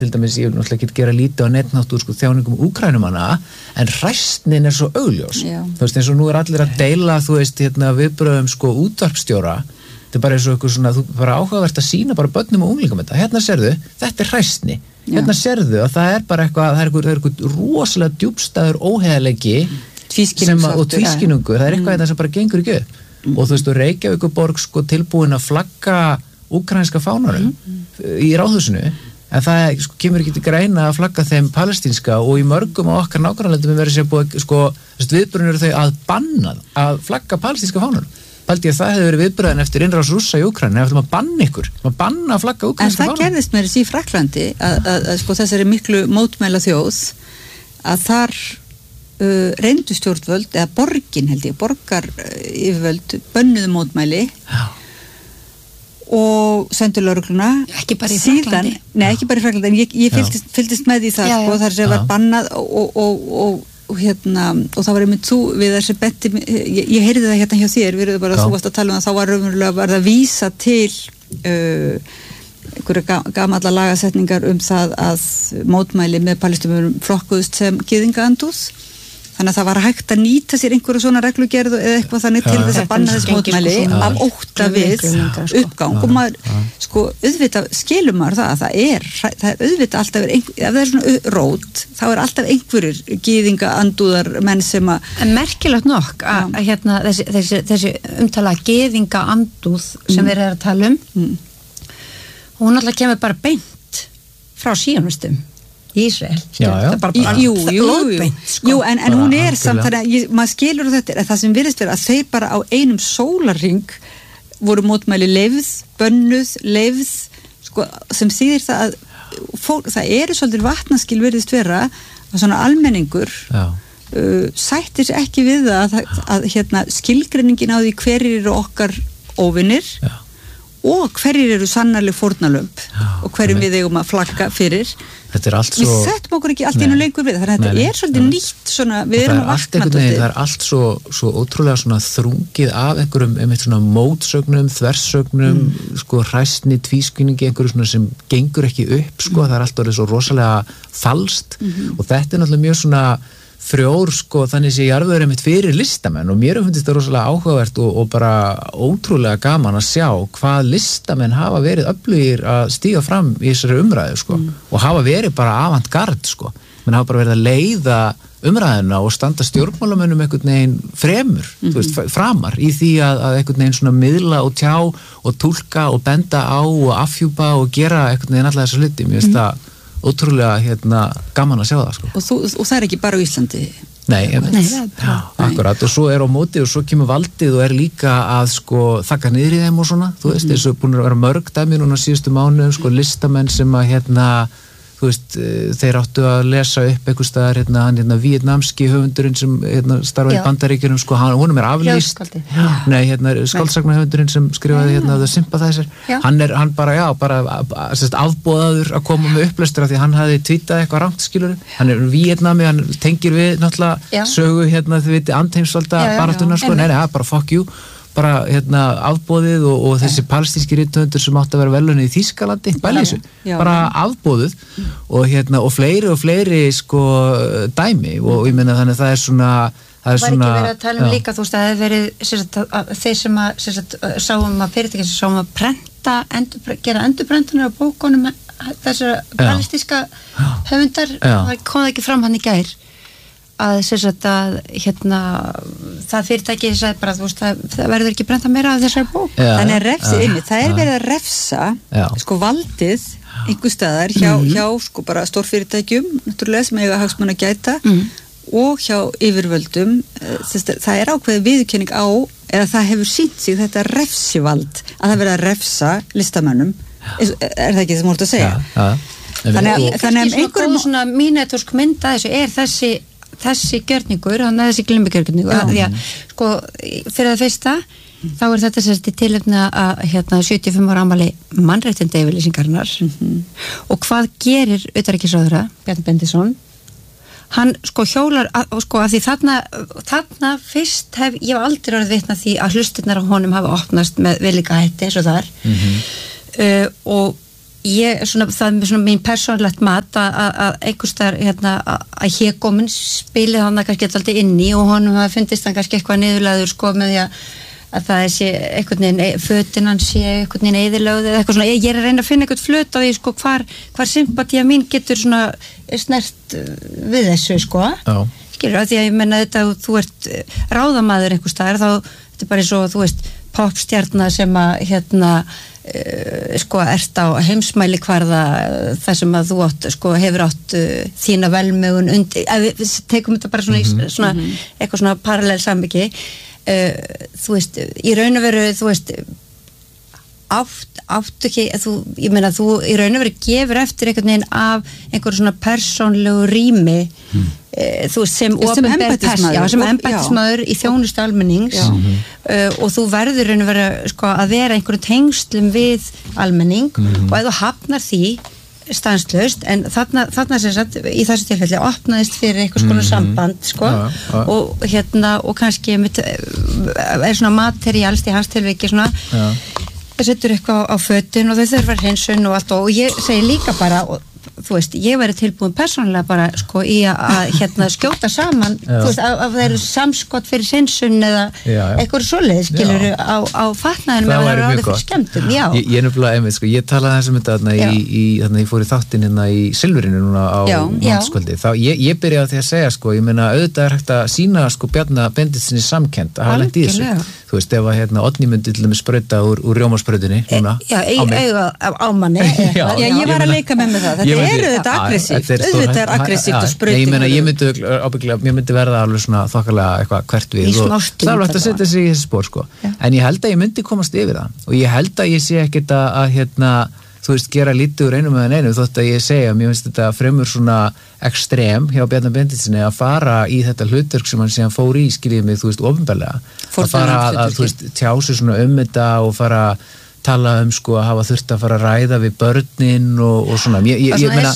til dæmis, ég náttúrulega ekki gera lítið á netnátt úr þjáningum Úkraínumanna, en hræstnin svo augljós. Þú veist, eins og nú allir að deila, þú veist, viðbröðum útvarpsstjóra, þetta bara svo eitthvað svona, þú bara áhugavert að sýna bara börnum og unglingum þetta. Hérna sérðu, þetta hræstni. Hérna sérðu að það bara eitthvað, það eitthvað rosalega djúpstæður óheiðarleiki og tvískinungur, það eitthvað þetta sem bara gengur ekki upp. Og þú veist, Reykjavíkurborg tilbúin að flagga úkraínska fánanum í Ráðhúsinu, en það kemur ekki til greina að flagga þeim palestínska og í mörgum á okkar nágrannalöndum verið sér búið, viðbröðin eru þau að banna að flagga palestínska fánanum. Paldi ég að það hefði verið viðbröðin eftir innrás Rússa í Úkraínu, ef að banna ykkur, að banna að flagga úkraínska fánanum. En það gerðist með þessi í Frakklandi að þessari miklu mótmæla þjóð að þar reyndu stjórnvöld, eða borgin held ég, borgar yfirvöld bönnuðu mótmæli og sendur lögregluna ekki bara í Frakklandi ekki bara í Frakklandi, en ég fylgdist með því það þar sem var bannað og það var einmitt þú við þessi betti, ég heyrði það hérna hjá þér, við erum bara þú varst að tala að þá var raunverulega var það vísa til einhverja gamalla lagasetningar það að mótmæli með palestínurum flokkuðust sem gyðingaandúð. Þannig að það var hægt að nýta sér einhverju svona reglugerð eða eitthvað þannig til þess að banna þess mótmæli af ótta við uppgang og maður, auðvitað skilur maður það er auðvitað alltaf, ef það er svona rót, þá er alltaf einhverjir gyðinga andúðar menn sem að en merkilegt nokk að þessi umtala gyðinga andúð sem við erum að tala hún alltaf kemur bara beint frá síjónistum í Ísrael. En hún samt þannig að maður skilur þetta, en það sem virðist vera að þeir bara á einum sólarhring voru mótmæli leyfð, bönnuð, leyfð, sem þýðir það að það eru svolítið vatnaskil virðist vera að svona almenningur sættir ekki við að skilgreiningin á því hverjir eru okkar óvinir og hverjir eru sannarleg fórnarlömb og hverjum við eigum að flagga fyrir. Þetta allt svo... Við settum okkur ekki allt einu lengur við, þannig að þetta svolítið nýtt svona, við erum að vakna þetta. Það allt svo ótrúlega svona þrungið af einhverjum svona mótsögnum, þversögnum, hræstni, tvískinningi, einhverju svona sem gengur ekki upp, það allt orðið svo rosalega falskt og þetta náttúrulega mjög svona frjór, þannig sé jarðvöður einmitt fyrir listamenn og mér finnst þetta rosalega áhugavert og bara ótrúlega gaman að sjá hvað listamenn hafa verið öflugir að stíga fram í þessari umræðu, og hafa verið bara avantgard, menn hafa bara verið að leiða umræðuna og standa stjórnmálamönnum einhvern veginn fremur, framar í því að einhvern veginn svona miðla og tjá og túlka og benda á og afhjúpa og gera einhvern veginn alla þessa hluti, mér finnst það ótrúlega gaman að sjá það og það ekki bara á Íslandi? Nei, akkurat, og svo á móti og svo kemur valdið og líka að þakka niður í þeim og svona, þú veist, þessu búin að vera mörg dæmi núna síðustu mánuðum, listamenn sem að þú veist, þeir áttu að lesa upp einhvers staðar, hann víetnamski höfundurinn sem starfaði í Bandaríkjunum, honum aflýst. Skáldsagna sem skrifaði The Sympathizer. Hann bara afboðaður að koma með upplestur af því að hann hafði tweetað eitthvað rangt, skilur. Hann Víetnami, hann tengir við náttúrulega sögu, þið viti, andheimsvalda baráttunar, bara fuck you. Bara afboðið og þessi palestínski rithöfundur sem átti að vera velunni í Þýskalandi, bara afboðið og fleiri dæmi og ég meina þannig að það er svona það var ekki verið að tala líka, þú veist, að það hefði verið þeir sem sáum að fyrirtæki sem sáum að prenta, gera endurbrentunar á bókunum þessar palestíska höfundar, það kom ekki fram hann í gær að það fyrirtæki sagði bara, þú veist, það verður ekki brenta meira af þessari bók. Þannig að það er verið að refsa valdið einhver staðar hjá bara stórfyrirtækjum, náttúrulega sem eiga hagsmuna að gæta og hjá yfirvöldum. Það er ákveðið viðurkenning á, eða það hefur sýnt sig þetta refsivald, að það verið að refsa listamönnum. Er það ekki það sem voruð að segja? Þannig að einhverjum svona mínetorsk mynd að þessu þessi gjörningur, þessi glimmigjörningur, því að fyrir það fyrsta þá er þetta sérst í tilefni að 75 ára afmæli mannréttindayfirlýsingarinnar og hvað gerir utanríkisráðherra Bjarni Benediktsson? Hann hjólar af því þarna fyrst ég hef aldrei orðið vitna því að hlustirnar á honum hafa opnast með viðlíka hætti eins og þar og það er svona mín persónulegt mat að einhverstaðar að hégóminn spili hann kannski alltaf inni og honum hafa fundist hann kannski eitthvað niðurlæður sko með því að það sé einhvern veginn fötin hann sé einhvern veginn eyðilögð eða eitthvað svona, ég er að reyna að finna einhvern flöt á því sko hvar sympatía mín getur svona snert við þessu sko skilur að því að ég menna þetta þú ert ráðamaður einhverstaðar þá þetta er bara eins og þú veist popstjarna sem að sko ert á heimsmælikvarða þar sem að þú átt sko hefur átt þína velmegun undir, við tekum þetta bara svona eitthvað svona parallel samviki þú veist, í raun og veru þú veist áttu ekki, ég meina þú í raun og veru gefur eftir einhvern veginn af einhverju svona persónlegu rými þú veist sem embættismaður í þjónustu almennings og þú verður raun og veru sko að vera einhverju tengslum við almenning og ef þú hafnar því stanslaust, en þarna sem sagt í þessu tilfelli opnaðist fyrir einhvers konar samband sko og og kannski er svona materialst í hans tilviki svona það setur eitthvað á fötin og þau þurfa hreinsun og allt og ég segi líka bara og þú veist, ég væri tilbúin persónulega bara sko í að skjóta saman þú veist, að það eru samskott fyrir hreinsun eða eitthvað svoleið skilur á fatnaðinum að það eru áður fyrir skemmtum ég nefnilega einmitt sko, ég talaði þessum þetta ég fór í þáttinn í Silfrinu núna á mánskvöldi ég byrjaði á því að segja sko, ég meina auðvitað er hægt að sína sko Bjarna Benditsinni samkennd að hafa lent í þessu þú veist, ef að Oddný myndi til dæmis sprauta úr rjómasprautinni núna á manni ég var að leika með það þetta eru þetta aggressíft auðvitað er aggressíft að sprauta ég myndi verða alveg svona þokkalega eitthvað hvert við og það er alveg að setja sig í þessi spór sko en ég held að ég myndi komast yfir það og ég held að ég sé ekkert að þú veist, gera lítið úr einum eða einu þótt að ég segja, mér finnst þetta fremur svona ekstrem hjá Bjarna Benditsinni að fara í þetta hlutverk sem hann síðan fór í, skiljið mig, þú veist, opinberlega að fara að, þú veist, tjá sig svona þetta og fara tala sko að hafa þurft að fara að ræða við börnin og svona ég meina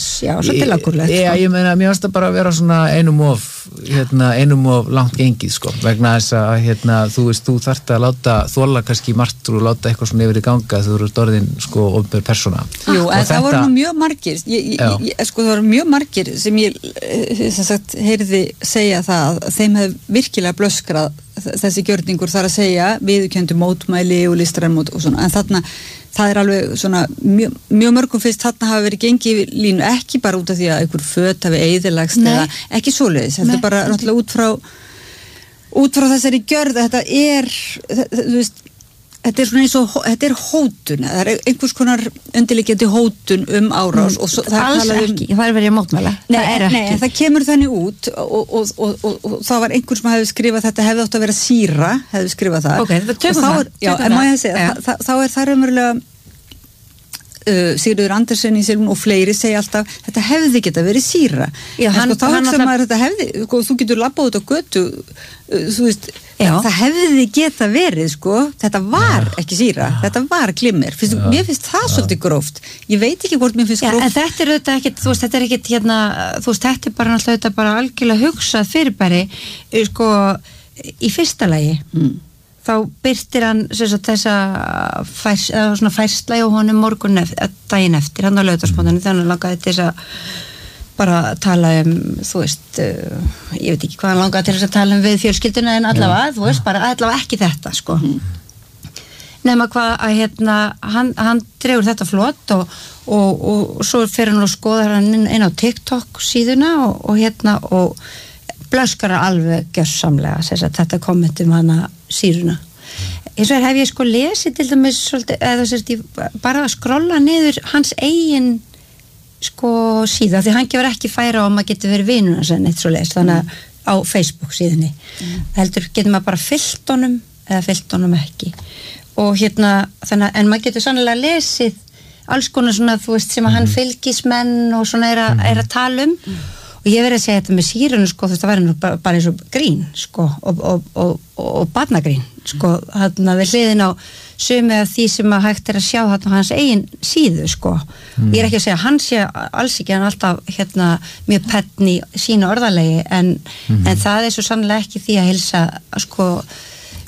ég meina, mér finnst það bara að vera svona einum of langt gengið sko, vegna þess að þú veist, þú þarft að láta þola kannski margt og láta eitthvað svona yfir í ganga þegar þú ert orðin sko opinber persóna Jú, en það voru nú mjög margir sko það voru mjög margir sem ég sem sagt heyrði segja það að þeim hefði virkilega blöskrað þessi gjörningur þar að segja viðurkenndu mótmæli og listræn og svona, en þarna það er alveg svona mjög mörgum fyrst þarna hafa verið gengið línu ekki bara út af því að einhver föt hafi eyðilagst eða ekki svoleiðis, þetta er bara náttúrulega út frá þessari gjörð þetta er, þú veist þetta er svona eins og, þetta er hótun það er einhvers konar undirliggjandi hótun árás og það alls ekki, það er verið að mótmæla Nei, það kemur þannig út og það var einhver sem hefði skrifað þetta hefði átt að vera síra hefði skrifað það þá er það raunverulega Sigurður Andersen í Silfrinu og fleiri segja alltaf þetta hefði geta verið síra þá hugsa maður þetta hefði þú getur labbað út á götu þú veist, það hefði geta verið sko, þetta var ekki síra þetta var glimmer, mér finnst það svolítið gróft, ég veit ekki hvort mér finnst gróft en þetta er auðvitað ekkit, þú veist, þetta er ekkit þú veist, þetta er bara náttúrulega bara algjörlega hugsað fyrirbæri sko, í fyrsta lagi þá birtir hann þessa færsla hjá honum daginn eftir, hann á Laugardalsmótinu þannig að langaði til þess að bara tala þú veist ég veit ekki hvað hann langaði til þess að tala við fjölskylduna en allavega, þú veist, bara allavega ekki þetta sko nema hvað að hann dregur þetta flott og svo fer hann og skoðar hann inn á TikTok síðuna og blöskara alveg gjörsamlega þetta kommentum hana síruna eins og hef ég sko lesið til dæmis svolítið, eða bara að skrolla niður hans eigin sko síða því hann gefur ekki færa maður getur verið vinuna sem eitt svo les þannig að á Facebook síðunni heldur getur maður bara fyllt honum eða fyllt honum ekki og þannig að en maður getur sannlega lesið alls konar svona þú veist sem að hann fylgismenn og svona er að tala og ég verið að segja þetta með sírunu sko, þetta væri nú bara eins og grín sko, og barnagrín sko, við hliðin á sumi af því sem að hægt er að sjá hans eigin síðu sko ég er ekki að segja, hann sé alls ekki hann alltaf mjög penn í sínu orðalegi en það er svo sannlega ekki því að hilsa sko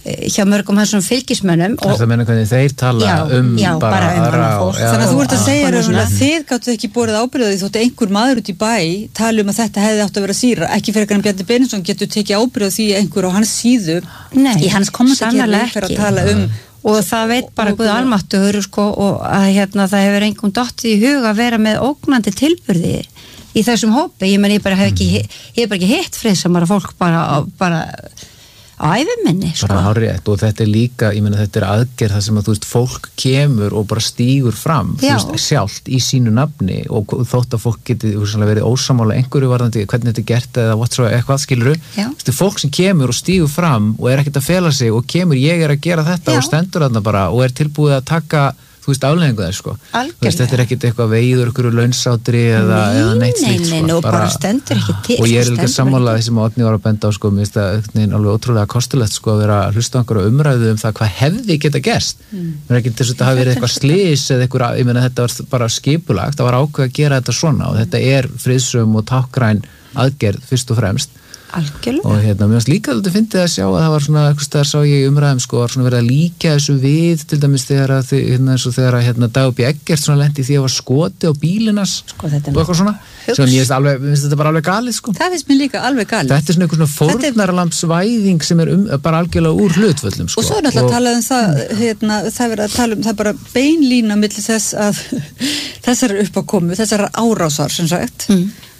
hjá mörgum þessum fylgismönnum og það meina hvernig þeir tala bara annað fólk. Þannig að þú ert að segja að þið gáttu ekki borið ábyrgð á því þótt einhver maður út í bæ tala að þetta hefði átt að vera síra, ekki fyrir en Bjarni Benediktsson getur tekið ábyrgð á því einhver á hans síðu í hans kommentakerfi fyrir að tala og það veit bara Guð almáttugur og að það hefur engum dottið í hug að vera með ógnandi tilburði í þessum hópi, ég hef ekki hitt friðsamara fólk bara á æviminni bara hárrétt og þetta líka, þetta aðgerð það sem að fólk kemur og bara stígur fram sjálft í sínu nafni og þótt að fólk geti verið ósamála einhverju varðandi hvernig þetta gert eða eitthvað skiluru fólk sem kemur og stígur fram og ekkert að fela sig og kemur ég að gera þetta og stendur þarna bara og tilbúið að taka afleiðingu þess þetta ekkert eitthvað veiður ykkur launsátri eða neitt slíkt bara stendur ekki til og ég líka sammála því sem Árni var að benda á mér finnst það alveg ótrúlega kostulegt að vera að hlusta á einhverju umræðu það hvað hefði geta gerst mér ekki þess að þetta hafi verið eitthvað slys eða eitthvað, þetta var bara skipulagt það var ákveð að gera þetta svona og þetta friðsöm og tákgræn aðgerð fyrst og fremst algjörlega og mér finnst líka að fyndið að sjá að það var svona eitthvað staðar sá ég umræðum var svona verið að líka þessu við til dæmis þegar Dag B. Eggerts lendi því að var skoti á bílinas og eitthvað svona sem ég finnst þetta bara alveg galið það finnst mér líka alveg galið þetta svona eitthvað fórnarlampsvæðing sem bara algjörlega úr hlutvöllum og svo náttúrulega talað það verið að tala það bara beinlína milli þess að þessar uppákomu, þessar árásar sem sagt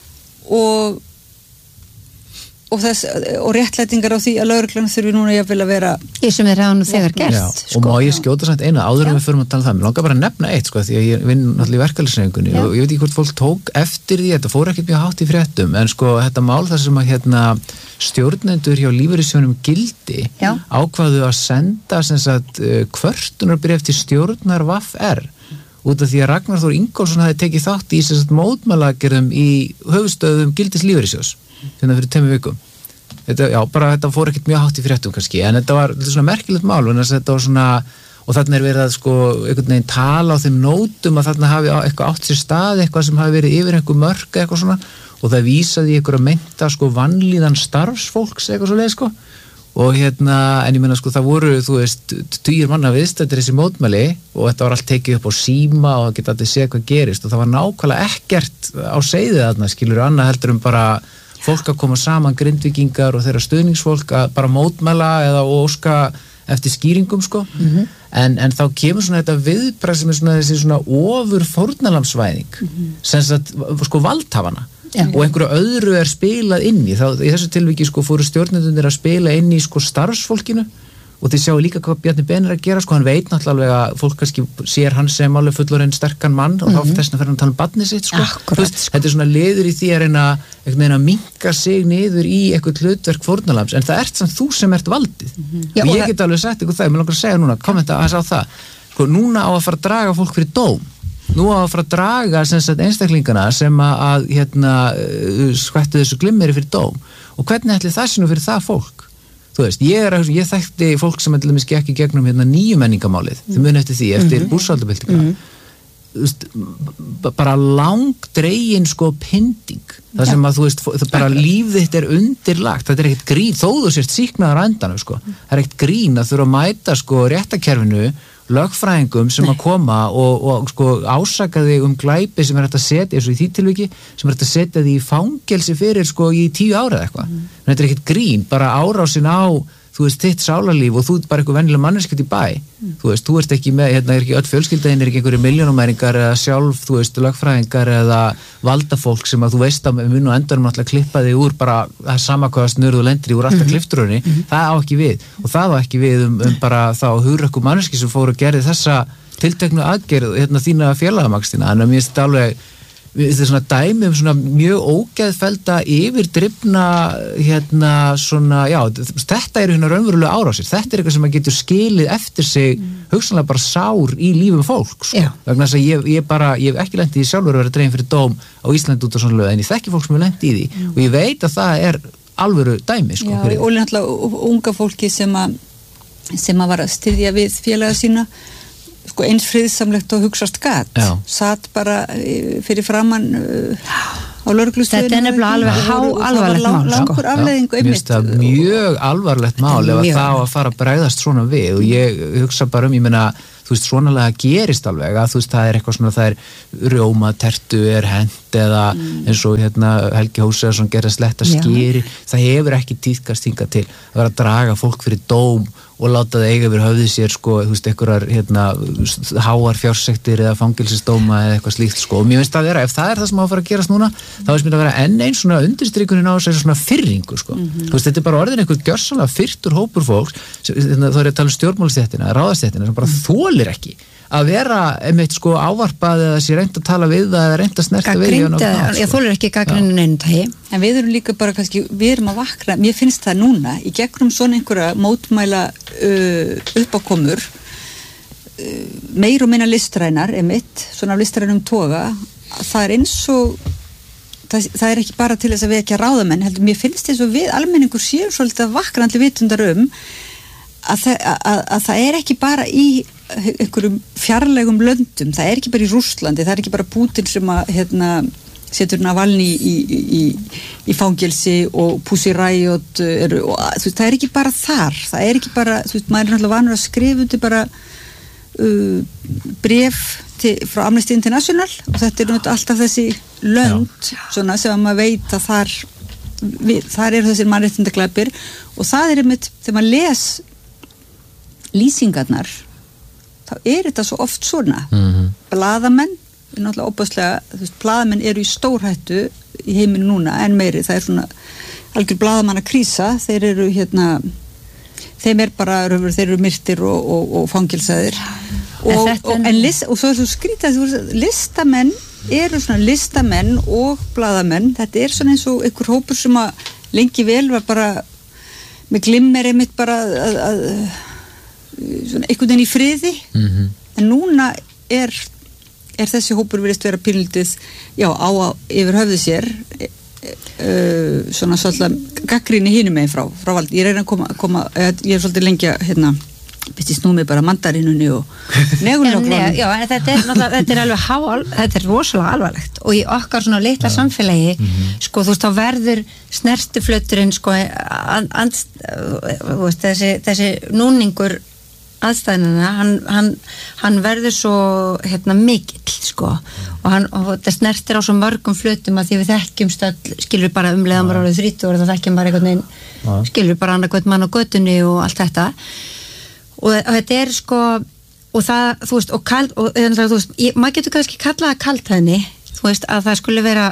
og réttlætingar á því að lögreglan þurfi núna jafnvel að vera í sem þeir hafa nú þegar gert og má ég skjóta samt einu áður við förum að tala það mér langar bara að nefna eitt því að ég vinn náttúrulega í verkalýðshreyfingunni og ég veit ekki hvort fólk tók eftir því þetta fór ekkert mjög hátt í fréttum en þetta mál þar sem að stjórnendur hjá lífeyrissjóðnum Gildi ákváðu að senda kvörtunarbréf til stjórnar VR út af því að Ragnar Þór Ingólfsson hafi tekið þátt í mótmælaaðgerðum í höfuðstöðum Gildis lífeyrissjóðs fyrir 2 vikum þetta fór ekkert mjög hátt í fréttum kannski en þetta var svona merkilegt mál og þarna verið að einhvern veginn tala á þeim nótum að þarna hafi eitthvað átt sér stað eitthvað sem hafi verið yfir einhver mörk eitthvað svona og það vísaði í einhverja meinta vanlíðan starfsfólks eitthvað svo leið og en ég meina það voru tugir manna viðstættir þessi mótmæli og þetta var allt tekið upp á síma og það geta allir séð hvað gerist og það var nákvæmlega ekkert á seiðið þarna skilur annað heldur bara fólk að koma saman Grindvíkingar og þeirra stuðningsfólk að bara mótmæla eða óska eftir skýringum en þá kemur þetta viðbragð sem þessi ofur fórnarlampsvæðing sem sagt valdhafana og einhverju öðru spilað inn í þessu tilviki fóru stjórnendurnir að spila inn í starfsfólkinu og þið sjáu líka hvað Bjarni Ben að gera hann veit náttúrulega að fólk kannski sér hann sem alveg fullorðinn sterkan mann og þá þess vegna fer hann að tala barnið sitt þetta liður í því að reyna að minnka sig niður í eitthvað hlutverk fórnarlamps en það ert samt þú sem ert valdið og ég get alveg sagt ykkur það, mér langar að segja núna kommenta aðeins á það núna á að fara að draga fólk fyrir dóm nú á að fara að draga einstaklingana sem að skvættu þessu glimmeri fyrir dóm og hvernig ætli það sé nú fyrir það fólk ég þekkti fólk sem til dæmis gekk í gegnum nýju menningamálið þau muni eftir því, eftir búsaldabildinguna bara langdregin pynding það sem að bara líf þitt undirlagt, þetta ekkert grín þó þú sért sýknaður á endanum það ekkert grín að þurfa að mæta réttakerfinu lögfræðingum sem að koma og ásaka þig glæpi sem hægt að setja, eins og í því tilviki sem hægt að setja þig í fangelsi fyrir í 10 ára eða eitthvað þetta ekkert grín, bara árásin á þitt sálarlíf og þú ert bara eitthvað venjulega manneskjöld í bæ þú ert ekki með, er ekki öll fjölskyldaðin er ekki einhverju milljónumæringar eða sjálf lögfræðingar eða valdafólk sem að þú veist að mun og endanum náttúrulega klippa þig úr bara það sama hvaða snurð og lendir úr alltaf klipptröðunni það á ekki við og það á ekki við bara þá hugrakku manneski sem fóru að gera þessa tilteknu aðgerð þína félagamakstina, þannig að mér finnst alveg þetta er dæmi mjög ógeðfellda yfirdrifna þetta eru raunverulega árásir, þetta er eitthvað sem getur skilið eftir sig hugsanlega bara sár í lífum fólk vegna þess að ég hef ekki lent í því sjálfur að vera dregin fyrir dóm á Íslandi út af svona lög en ég þekki fólk sem hefur lent í því og ég veit að það er alvöru dæmi og náttúrulega unga fólki sem að var að styðja við félaga sína eins friðsamlegt og hugsast gat satt bara fyrir framan á lögreglustöðinni. Þetta er nefnilega alveg háalvarlegt mál. Langur afleiðingu einmitt. Mér finnst það mjög alvarlegt mál ef það á að fara að bregðast svona við og ég hugsa bara ég meina, þú veist, svonalega gerist alveg að þú veist, það er eitthvað svona, það er rjóma, tertu er hent eða eins og Helgi Hóseðarsson gerði að sletta skýri, það hefur ekki tíðkast hingað til að vera að draga fólk fyrir dóm og láta það eiga yfir höfði sér sko, þú veist, einhverjar háar fjársektir eða fangelsisdóma eða eitthvað slíkt sko, og mér finnst það að vera, ef það er það sem á að fara að gerast núna, þá finnst mér að vera enn einn svona undirstrikunin á þessu svona fyrringu sko, þú veist, þetta er bara orðin einhver gjörsamlega fyrtur hópur fólks, þá er ég að tala um stjórnmálastéttina, ráðastéttina sem bara þolir ekki að vera einmitt sko ávarpað eða sé reynt að tala við það eða reynt að snerta við ég þolir ekki gagnrýnin einu tagi en við erum líka bara kannski, við erum að vakna mér finnst það núna, í gegnum svona einhverja mótmæla uppákomur meir og minna listrænar einmitt, svona listrænum toga það er eins og það er ekki bara til þess að við ekki að ráðamenn heldur, mér finnst þess að við almenningur séum svolítið að vakna allir vitundar að það er ekki bara í einhverjum fjarlægum löndum, það er ekki bara í Rússlandi, það er ekki bara Putin sem að setur Navalny í fangelsi og Pussy Riot það er ekki bara þar, það er ekki bara þú veist, maður er náttúrulega vanur að skrifa undir bara bréf frá Amnesty International og þetta er náttúrulega alltaf þessi lönd svona sem að maður veit að þar eru þessir mannréttindaglæpir og það er einmitt, þegar maður les lýsingarnar þá er þetta svo oft svona blaðamenn, náttúrulega óbúðslega þú veist, blaðamenn eru í stórhættu í heiminu núna, en meiri, það er svona algjör blaðamanna krísa, þeir eru þeim er bara þeir eru myrtir og fangilsaðir og svo er þú skrítið listamenn eru svona listamenn og blaðamenn, þetta er svona eins og einhver hópur sem að lengi vel var bara með glimmer einmitt bara að svona einhvern veginn í friði en núna er þessi hópur virðist vera pínlítið á yfir höfði sér svona svolítið gagnrýni hinum meginn frá valdi, ég reyna að koma ég er svolítið lengi að byrst ég snúmið bara mandarinunni og negulokklunni já, en þetta er alveg þetta er rosalega alvarlegt og í okkar svona litla samfélagi sko þú veist þá verður snertiflöturinn sko þessi núningur aðstæðinana hann verður svo mikill sko og þetta snertir á svo mörgum flötum að því við þekkjumst skilur bara leiðamar árið 30 og það þekkjum bara einhvern veginn skilur bara annarkvæmt mann á götunni og allt þetta og þetta er sko og það, þú veist, og kald og þú veist, maður getur kannski kallað að kaldhæðni þú veist, að það skulle vera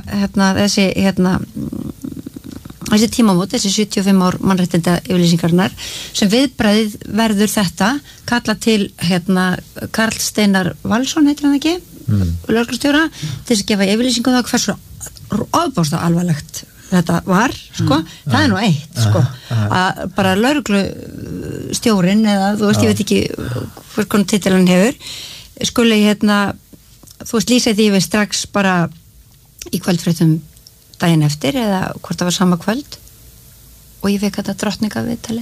þessi tímamót, þessi 75 ár mannréttinda yfirlýsingarinnar sem viðbragðið verður þetta kalla til Karl Steinar Valsson heitir hann ekki lögreglustjóra til þess að gefa yfirlýsingu það hversu ofboðslega alvarlegt þetta var, sko, það er nú eitt sko, að bara lögreglustjórin eða þú veist, ég veit ekki hver konar titil hann hefur skuli þú veist, lýsa því við strax bara í kvöldfréttum daginn eftir eða hvort það var sama kvöld og ég fekk þetta drottninga viðtali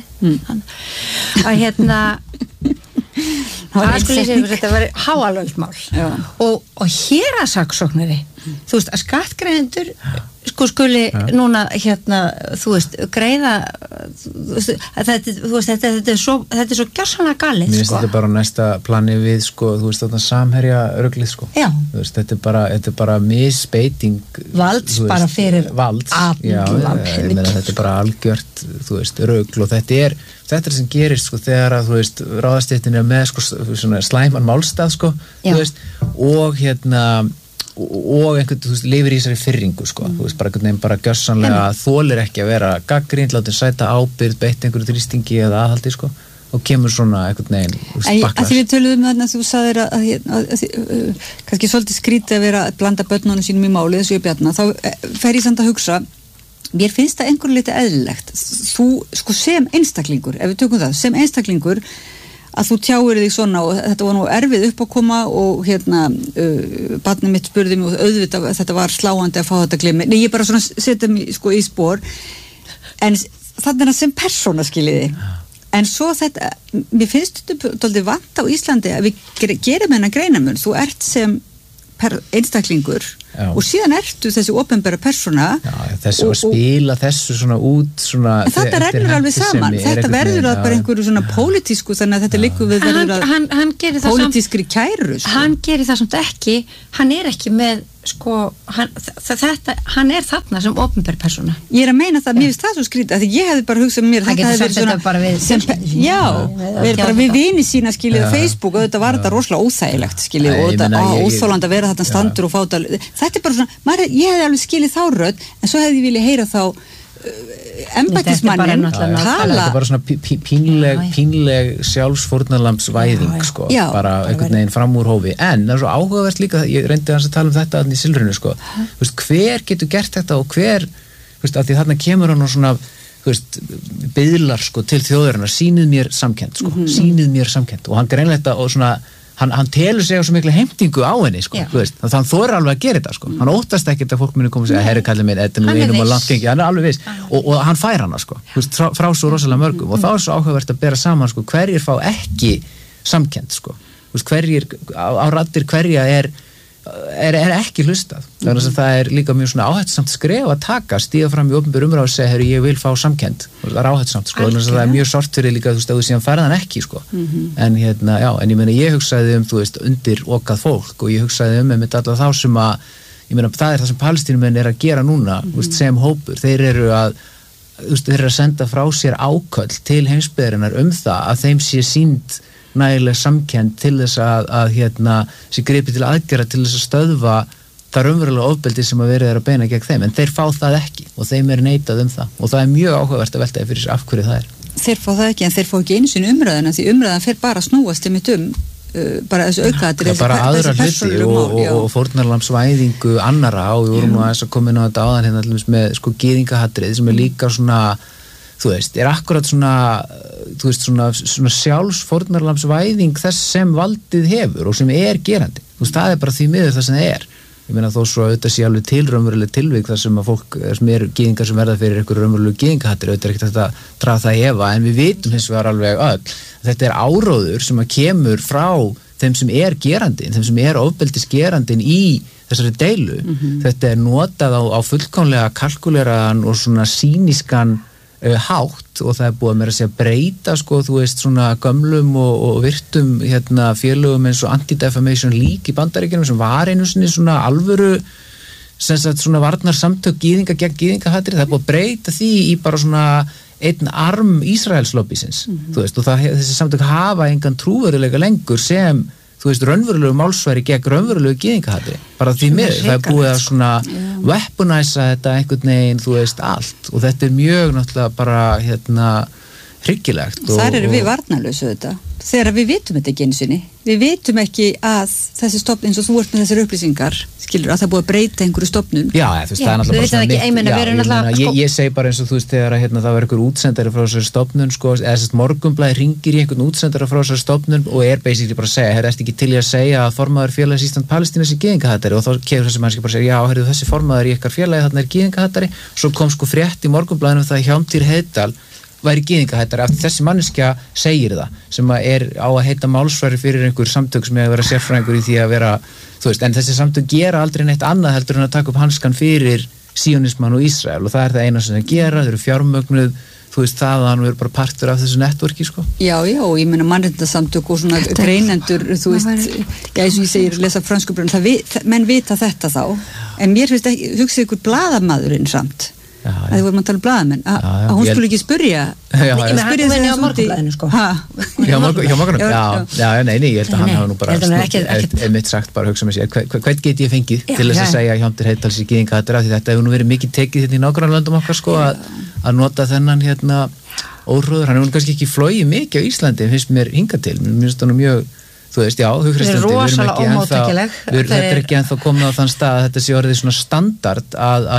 að skuli lýsa því þetta var háalvöld mál og héraðssaksóknari þú veist, að skattgreiðendur sko skuli núna þú veist, greiða þetta er svo gjörsamlega galið mér finnst þetta bara næsta plani við sko, þú veist þetta samherja ruglið sko veist, þetta er bara misbeiting valds bara fyrir valds þetta er bara algjört þú veist, rugl og þetta er sem gerist sko þegar að þú veist, ráðastéttin er með sko svona slæman málstað sko þú veist, og og einhvern, þú veist, lifir í þessari fyrringu sko, þú veist, bara einhvern veginn bara gjörsamlega þolir ekki að vera gagnrýnd, látin sæta ábyrgð, beitt einhverju þrýstingi eða aðhaldi sko, og kemur svona einhvern veginn að því við töluðum þarna þú sagðir að kannski svolítið skrítið að vera að blanda börnunum sínum í máli þessu ég bjarna, þá fer ég samt að hugsa mér finnst það einhverju litið eðlilegt þú, sko sem einstaklingur ef við tökum það, sem einstaklingur að þú tjáir þig svona og þetta var nú erfið upp að koma og barnið mitt spurði mig og auðvitað þetta var sláandi að fá þetta glimmi nei, ég bara svona setja mig sko í spór en þannig að sem persóna skiljiði en svo þetta, mér finnst þetta dálítið vant á Íslandi að við gerum hennar greinamun þú ert sem einstaklingur og síðan ertu þessi opinbera persóna þessu að spila þessu svona út svona, en þetta rennur alveg saman þetta verður að bara einhverju svona pólitísku þannig að þetta liggur við verður að pólitískri kæru hann gerir það samt ekki hann er ekki með sko, hann er þarna sem opinber persóna. Ég að meina það, mér finnst það svo skrítið, því ég hefði bara hugsað mér það hefði verið svona bara við vini sína skiljið á Facebook og þetta var þetta rosalega óþægilegt skiljið og þetta óþólandi að vera þetta standur og fáta, þetta bara svona ég hefði alveg skiljið þá rödd, en svo hefði ég viljað heyra þá embættismannin tala þetta er bara svona pínleg sjálfsfórnarlambsvæðing sko, bara einhvern veginn fram úr hófi en það er svo áhugavert líka, ég reyndi að tala um þetta í Silfrinu sko, hver getur gert þetta og hver, að því þarna kemur hann og svona biðlar sko til þjóðarinnar, sýnið mér samkennd sko, sýnið mér samkennd og hann greinlega þetta og svona hann telur sig á svo miklu heimtingu á henni sko, þannig að hann þorir alveg að gera þetta sko, hann óttast ekkert að fólk muni koma og segja herri kallið minn, þetta er nú einum og langt gengi hann er alveg viss og hann fær hana sko frá svo rosalega mörgum og þá er svo áhugavert að bera saman sko, hverjir fá ekki samkennd sko, hverjir á raddir hverja er ekki hlustað þannig að það er líka mjög svona áhættusamt skref að taka, stíga fram í opinber umræðu og segja, herru, ég vil fá samkennd það er áhættusamt sko, þannig að það er mjög sort fyrir líka, þú veist, síðan færðan ekki sko en hérna, en ég meina, ég hugsaði þú veist, undir okað fólk og ég hugsaði með alla þá sem að ég meina, það er það sem Palestínumenn er að gera núna sem hópur, þeir eru að senda frá sér áköll til heimsbyggðarinnar það að þeim sé sýnd nægilega samkennd til þess að sé gripið til aðgerða til þess að stöðva það raunverulega ofbeldi sem að verið er að beina gegn þeim, en þeir fá það ekki og þeim er neitað það og það er mjög áhugavert að velta fyrir sér af hverju það er. Þeir fá það ekki en þeir fá ekki einu sinni umræðina því umræðan fer bara að snúast bara þessu aukaðatri bara aðra hluti og fórnarlambsvæðingu annara og við vorum að koma inn á þetta áðan hérna með sko gyðingahatrið sem er líka svona þú veist, er akkurat svona sjálfsfórnarlambsvæðing þess sem valdið hefur og sem er gerandi. Þú veist, það er bara því miður það sem það er. Ég meina þó svo auðvitað sé alveg til raunveruleg tilvik þar sem að fólk sem eru gyðingar sem verða fyrir einhverju raunverulegu gyðingahatri, auðvitað er ekkert þetta að draga það í efa, en við vitum hins vegar alveg öll. Þetta er áróður sem að kemur frá þeim sem er gerandinn, þeim sem er ofbeldisgerandinn í þessari deilu. Þetta er notað á fullkomlega kalkuleraðan og svona sýnískan hátt og það er búið að mér að segja breyta sko, þú veist, svona gömlum og virtum félögum eins og Anti-Defamation League í Bandaríkjunum sem var einu sinni svona alvöru sem sagt svona varnarsamtök gyðinga gegn gyðingahatri, það er búið að breyta því í bara svona einn arm Ísraelslobbysins, þú veist, og þessi samtök hafa engan trúveruleika lengur sem þú veist, raunverulegu málsværi gegn raunverulegu gyðingahatri, bara því miður það er búið að svona weaponæsa þetta einhvern veginn, þú veist, allt og þetta er mjög náttúrulega bara hryggilegt. Þar erum við varnarlausu þetta, þegar við vitum þetta ekki einu sinni, við vitum ekki að þessi stofn, eins og þú ert með þessar upplýsingar skilur, að það er búið að breyta einhverju stofnum Já, þú veist, það er náttúrulega bara svona ég segi bara eins og þú veist, þegar það var einhver útsendari frá þessari stofnun, sko, eða þess að Morgunblaðið hringir í einhvern útsendara frá þessari stofnun og er basically bara að segja, ertu ekki til í að segja að formaður félags Ísland Palestína sé gyðingahatari og þá kemur þessi mannski bara að segja, já, heyrðu, þessi formaður í ykkar félagi þarna er gyðingahatari, svo kom sko frétt í Morgunblaðinu það Hjálmtýr Heiðdal væri gyðingahatari, af þessi manneskja segir það, sem er á að heita málsvari fyrir einhver samtök sem hefur verið sérfræðingur í því að vera, þú veist, en þessi samtök gera aldrei neitt annað heldur en að taka upp hanskan fyrir síonismann og Ísrael og það er það eina sem þeir gera, þeir eru fjármögnuð, þú veist, það að hann verður bara partur af þessu networki, sko. Já, ég meina mannréttindasamtök og svona greinendur, þú veist, já, eins og ég segir, lesa frönskubrönd, menn vita þetta þá, en mér finnst ekki, hugsið ykkur blaðamaðurinn samt. að þið vorum að tala um blaðamenn að hún skulle ekki spurja spurja á Morgunblaðinu sko hjá Morgunum, nei, ég held að hann hafa nú bara mitt sagt bara hugsa með sér, hvern get ég fengið til þess að segja Hjálmtýr Heiðdal sé gyðingahatari af því þetta hefur nú verið mikið tekið hérna í nágrannalöndum okkar sko að nota þennan hérna óhrúður, hann hefur kannski ekki flogið mikið á Íslandi, finnst mér hingað til, mér finnst það mjög þú veist, já, hughristandi, þetta er ekki ennþá komið á þann stað að þetta sé orðið svona standard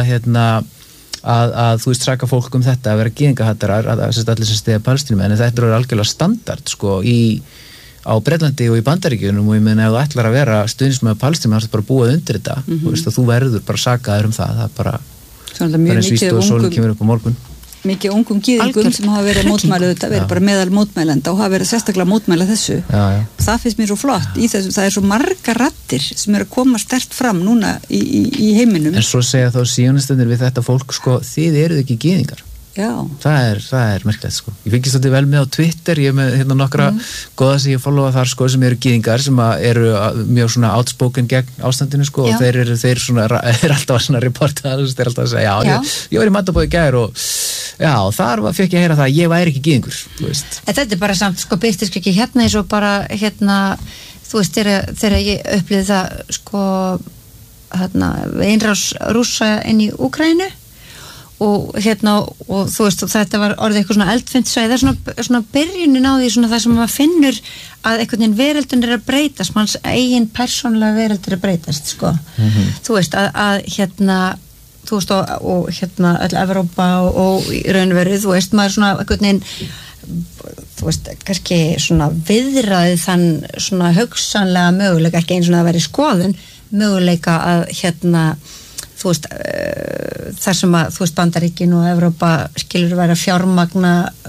að þú veist, saka fólk þetta að vera gyðingahatarar, að allir sem stiga Palestínumenn, en þetta er algjörlega standard sko á Bretlandi og í Bandaríkjunum og ég meina ef þú ætlar að vera stuðningsmaður Palestínumenn, þá er bara búið undir þetta þú veist, og þú verður bara sakaður það er bara eins og víst og sólinn kemur upp á morgun. mikið ungum gyðingum sem hafa verið mótmæla þetta, verið bara meðal mótmælenda og hafa verið sérstaklega mótmæla þessu. Það finnst mér svo flott í þessu, það svo margar raddir sem að koma sterkt fram núna í heiminum. En svo segja þá síjónistarnir við þetta fólk, sko, þið eruð ekki gyðingar. Já. Það er merkilegt, sko. Ég fylgist þetta vel með á Twitter, ég með hérna nokkra góða sem ég followa þar, sko, sem eru gyðingar, sem eru mjög svona outspoken gegn ástandinu, sko, og þeir alltaf svona reporta, þeir alltaf að segja, ég var í matabóði í gær og þar fekk ég að heyra það að ég væri ekki gyðingur, þú veist. Þetta bara samt, sko, byrtist ekki hérna eins og bara, þú veist, þegar ég upplýði það, sko, einrás Rússa inn í Úkraínu og þú veist, og þetta var orðið eitthvað svona eldfinnsvæði, það er svona byrjunin á því svona það sem maður finnur að einhvern veginn veröldun að breytast, manns eigin persónulega veröldur að breytast, sko. Þú veist, þú veist, og öll Evrópa og í raunveru, þú veist, maður svona einhvern veginn, þú veist, kannski svona viðraði þann svona hugsanlega möguleika, ekki eins og það væri skoðun, möguleika að þú veist, þar sem að, þú veist, Bandaríkin og Evrópa skilur vera fjármagna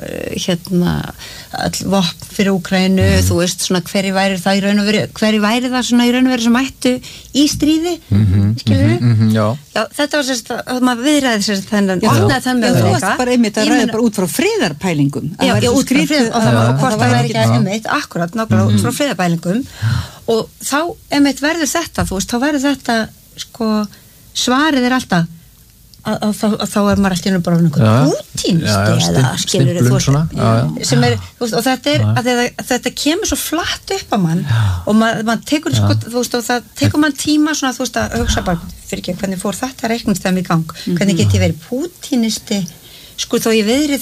all vopn fyrir Úkraínu, þú veist, svona hverju væri það í raun og veru sem ættu í stríði, skilur Já, þetta var sérst að maður viðræði sérst þennan, opnaði þann möguleika. Þú varst bara einmitt að ræða bara út frá friðarpælingum. Já, út frá friðar, og það var hvort það væri ekki einmitt, akkurat, nákvæmlega út frá friðarpælingum og þá einmitt verður þetta, þú veist, þá verður þetta, sko, svarið alltaf að þá maður alltaf bara Pútínisti eða skilur þú sem þú veist, og þetta kemur svo flatt upp á mann og maður tekur sko, þú veist, og það tekur mann tíma svona, þú veist, að hugsa bara fyrir ekki hvernig fór þetta reikningstæmi í gang, hvernig get ég verið Pútínisti, sko, þó ég veðri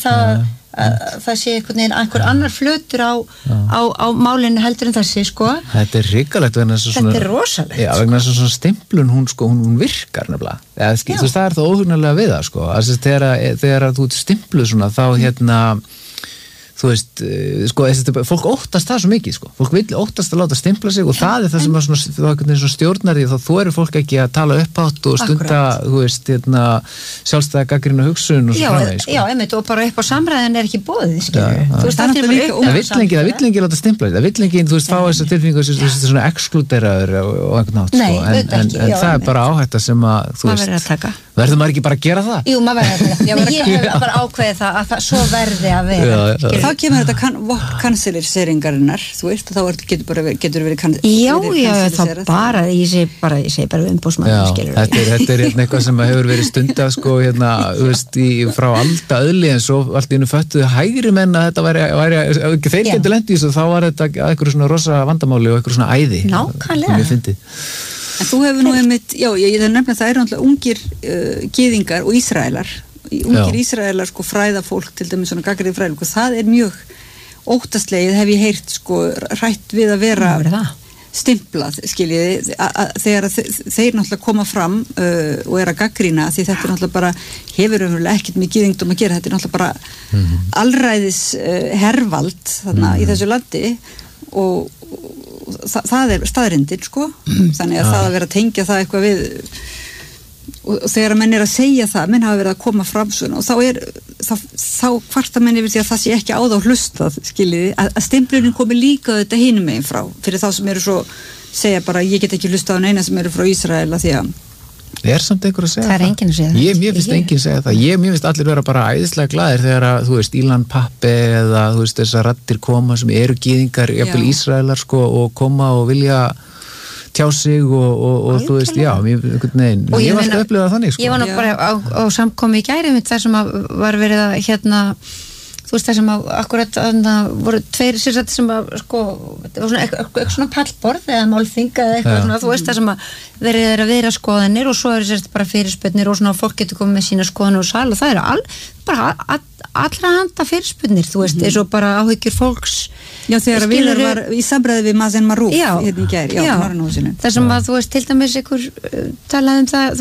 það sé einhver annar flötur á málinu heldur en þessi, sko. Þetta er hrikalegt vegna þess að svona... Þetta er rosalegt. Já, vegna þess að svona stimplun, hún virkar nefnilega. Þú veist, það er það óhugnarlega við það, sko. Þegar þú stimpluð svona, þá þú veist, sko, fólk óttast það svo mikið, sko. Fólk vill óttast að láta stimpla sig og það er það sem að svona stjórnar því, þá þorir fólk ekki að tala upphátt og stunda, þú veist, sjálfstæða gagnrýna hugsun og svo framvegis, sko. Já, einmitt, og bara upp á samræðin er ekki boðið, skilur. Þú veist, það vill ekki láta stimpla sig, það vill ekki, þú veist, fá þessa tilfinningu sem svona exkluderaður og einhvern nátt, sko. En það er bara áhætta sem að, þú veist, verður maður ekki bara að gera það? Jú, maður verður að gera það. Ég hef bara ákveðið það að það svo verði að vera. Þá kemur þetta kanseliseringarinnar, þú veist, og þá getur verið kanseliseringar. Já, það bara, ég segi bara umbúsmann, skilur. Þetta er eitthvað sem hefur verið stundað, sko, þú veist, frá aldaöðli, en svo allt í einu föttuðu hægri menn að þetta væri þeir getur lent í þessu, þá var þetta eitthvað svona rosa vandamáli og eitthvað svona æði. Nákvæmlega. En þú hefur nú einmitt, já, ég nefna það náttúrulega ungir gyðingar og Ísraelar, Ísraelar, sko, fræðafólk, til dæmis svona gagnrýni fræðafólk, og það er mjög óttaslegið, hef ég heyrt, sko, rætt við að vera stimplað, skiljiði, þegar þeir náttúrulega koma fram og er að gagnrýna, því þetta er náttúrulega bara, hefur umverulega ekkert með gyðingdóm að gera, þetta er náttúrulega bara alræðis hervald þarna í þessu landi og það er staðrindin, sko, þannig að það að vera að tengja það eitthvað við og þegar menn er að segja það, menn hafa verið að koma fram svona og þá kvarta menn yfir því að það sé ekki á þá hlustað, skiljiði, að stimplunin komi líka þetta hinum megin frá, fyrir þá sem eru svo, segja bara, ég get ekki hlustað á neina sem eru frá Ísraela því að er samt einhver að segja það? Það er enginn að segja það. Mér finnst enginn að segja það. Mér finnst allir vera bara æðislega glaðir þegar að, þú veist, Ilan Pappe eða, þú veist, þessar raddir koma sem eru gyðingar, jafnvel Ísraelar, sko, og koma og vilja tjá sig og þú veist, já, ég var alltaf upplifað þannig, sko. Ég var nú bara á samkomi í gæri mitt þar sem var verið að, þú veist, það sem akkurat voru tveir sérsett sem sko, það var eitthvað svona pallborð eða málþing eða eitthvað svona, þú veist, það sem verið að vera skoðanir og svo eru sérsett bara fyrirspurnir og svona fólk getur komið með sína skoðanir og sal og það eru bara allra handa fyrirspurnir, þú veist, eins og bara áhyggjur fólks. Já, þegar Vilur var í samræði við Mazen Maruf hérna í gær, það sem að, þú veist, til dæmis ykkur talaði það,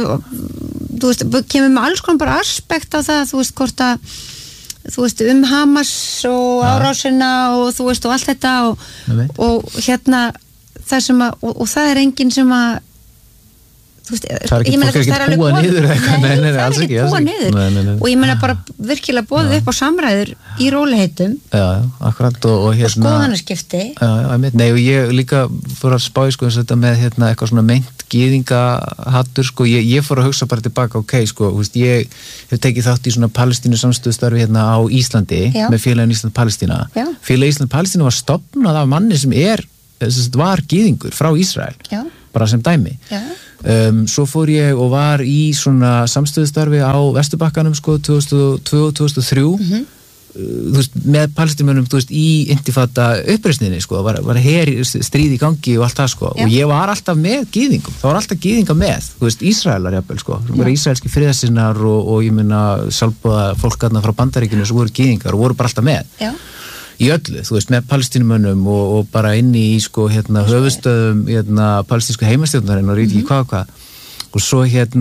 þú veist, kemur með alls konar bara aspekt á það, þú veist, hvort að þú veist, Hamas og árásina og þú veist, og allt þetta og það sem að, og það er enginn sem að þú veist, það er ekki, fólk er ekki búa niður nei, alls ekki búa niður og ég meina bara virkilega boðið upp á samræður í róliheitum akkurat og skoðanaskipti nei og ég líka fór að spá sko þetta með eitthvað svona meint gyðingahattur sko, ég fór að hugsa bara tilbaka sko, ég hef tekið þátt í svona Palestínu samstöðustarfi á Íslandi með félagin Ísland-Palestína félagin Ísland-Palestína var stofnað af manni sem var gyðingur frá Ísrael bara sem dæmi svo fór ég og var í svona samstöðustarfi á Vesturbakkanum sko 2002-2003 þú veist, með palestínumönnum þú veist, í intifada uppreisninni sko, var stríð í gangi og allt það sko og ég var alltaf með gyðingum það var alltaf gyðinga með, þú veist, Ísraelar jafnvel sko, bara ísraelski friðarsinnar og ég meina sjálfbúða fólkarna frá Bandaríkinu sem voru gyðingar og voru bara alltaf með í öllu, þú veist, með palestínumönnum og bara inni í sko höfustöðum palestínsku heimastjórnarinnar og ég veit ekki hvað og svo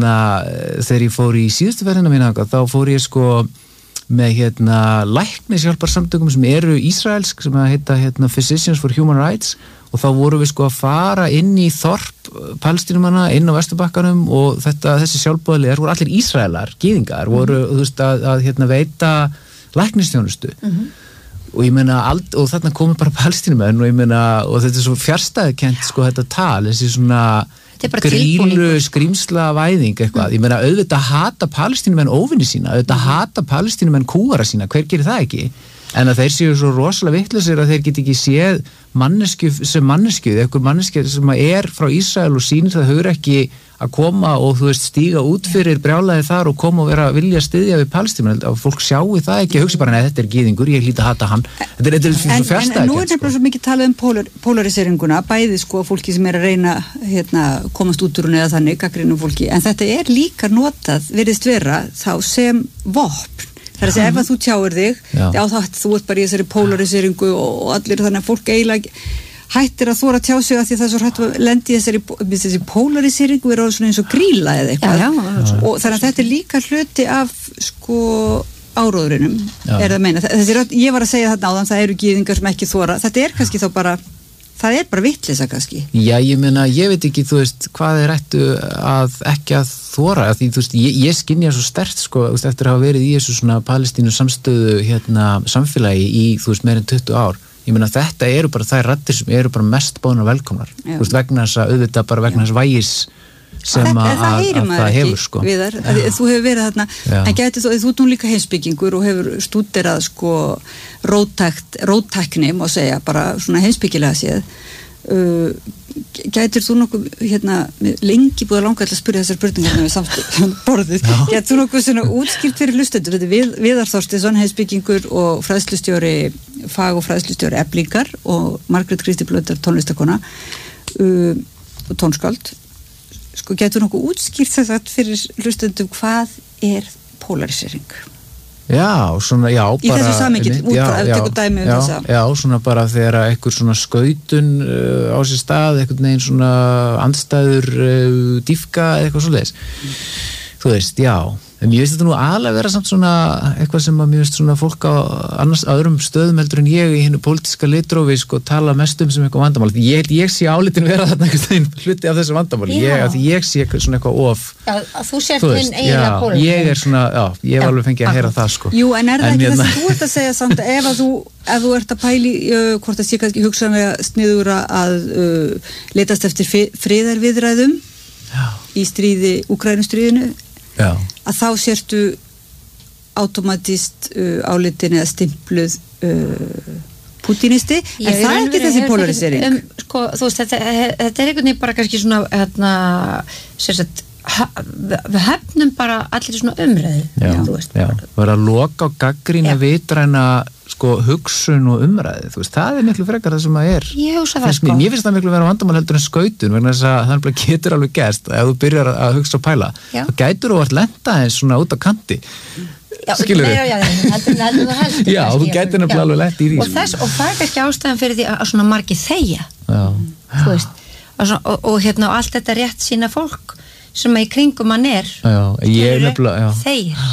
þegar ég fór í síðustu ferðina mína þá fór ég sko með læknishjálparsamtökum sem eru ísraelsk sem heita Physicians for Human Rights og þá vorum við sko að fara inn í þorp palestínumanna inn á Vesturbakkanum og þessi sjálfboðaliðar voru allir Ísraelar, gyðingar voru þú veist að veita læknistjónustu og ég meina og þarna komum bara palestínumenn og ég meina og þetta svo fjarstæðukent sko þetta tal þessi svona grílu skrýmsla væðing eitthvað, ég meina auðvitað hata palestínumenn óvinni sína, auðvitað hata palestínumenn kúara sína, hver gerir það ekki en að þeir séu svo rosalega vitlausir að þeir geti ekki séð mannesku sem mannesku, eitthvað mannesku sem frá Ísrael og sýnir það hugur ekki að koma og þú veist stíga út fyrir brjálæði þar og koma og vera vilja styðja við palestínumenn, að fólk sjáu það ekki að hugsa bara, nei þetta er gyðingur, ég hlýt að hata hann þetta er svo fjarstæðukent en nú nefnilega svo mikið talað polariseringguna bæði sko fólki sem að reyna komast út úr hún eða þannig, gagnrýnum fólki, en þetta líka notað virðist vera þá sem vopn. Það að segja ef að þú tjáir þig, þú ert bara í þessari polariseringu og allir þannig að fólk eiginlega hættir að þóra að tjá sig að því það er svo hætt að lendi í þessi polariseringu er svona eins og gríla eða eitthvað og þannig að þetta er líka hluti af sko áróðurinum er það meina. Ég var að segja þarna áðan það eru gyðingar sem ekki þóra, þetta er kannski þá bara það er bara vitleysa kannski. Já, ég meina, ég veit ekki, þú veist, hvað ættu að ekki að þóra, því þú veist, ég skynja svo sterkt, sko, þú veist, eftir að hafa verið í þessu svona Palestínu samstöðu samfélagi í, þú veist, meira en 20 ár. Ég meina, þetta eru bara þær raddir sem eru bara mest bóðnar velkomnar. Þú veist, vegna þess að auðvitað bara vegna þess vægis sem að það hefur sko. Viðar, þú hefur verið þarna en gæti þú nú líka heimspekingur og hefur stúderað sko róttækni má segja, bara svona heimspekilega séð gætir þú nokkuð lengi búið að langa að spyrja þessar spurningar við samstöðum borðið, gætir þú nokkuð svona útskýrt fyrir hlustendur, þetta er Viðar Þorsteinsson heimspekingur og fræðslustjóri fag- og fræðslustjóri Eflingar og Margrét Kristi Blöndal tónlistakona og tónskáld. Sko, getur nokkuð útskýrt þess að fyrir hlustendum hvað er polarisering? Já, svona, já, í bara... Í þessu samhengi, tekur dæmi þessa. Já, svona bara þegar einhver svona skautun á sér stað, einhvern veginn svona andstæður dýfka eða eitthvað svoleiðis. Þú veist, já. En ég veist þetta nú aðlega vera samt svona eitthvað sem að mér veist svona fólk á öðrum stöðum heldur en ég í hinnu pólitíska litrófi sko tala mest sem eitthvað vandamál. Ég sé álitin vera þarna einhvern hluti af þessu vandamáli. Ég sé svona eitthvað of... Já, þú sért þinn eiginlega pólitík. Ég er svona, ég hef alveg fengið að heyra það sko. Jú, en er það ekki þess að þú ert að segja samt ef þú ert að pæli hvort það sé kannski hugsanlega sniðugra að leitast eftir friðarviðræðum í stríði, Úkraínustríðinu að þá sértu automatist álitin eða stimpluð pútinisti, en það er ekki þessi polarisering sko, þú veist, þetta er einhvern veginn bara kannski svona sérsagt við hefnum bara allir svona umræðu vera að loka á gagnrýna vitræna sko hugsun og umræðu þú veist, það er miklu frekar það sem að er mér finnst það miklu vera vandamál heldur en skautun vegna þess að það getur alveg gerst ef þú byrjar að hugsa og pæla þá gætur þú að lenda eins svona út á kanti skilur við þú gætur nefnilega alveg lent í því og það er kannski ástæðan fyrir því að svona margir þegja þú veist og allt þetta rétt sína fólk sem að í kringum hann er þegir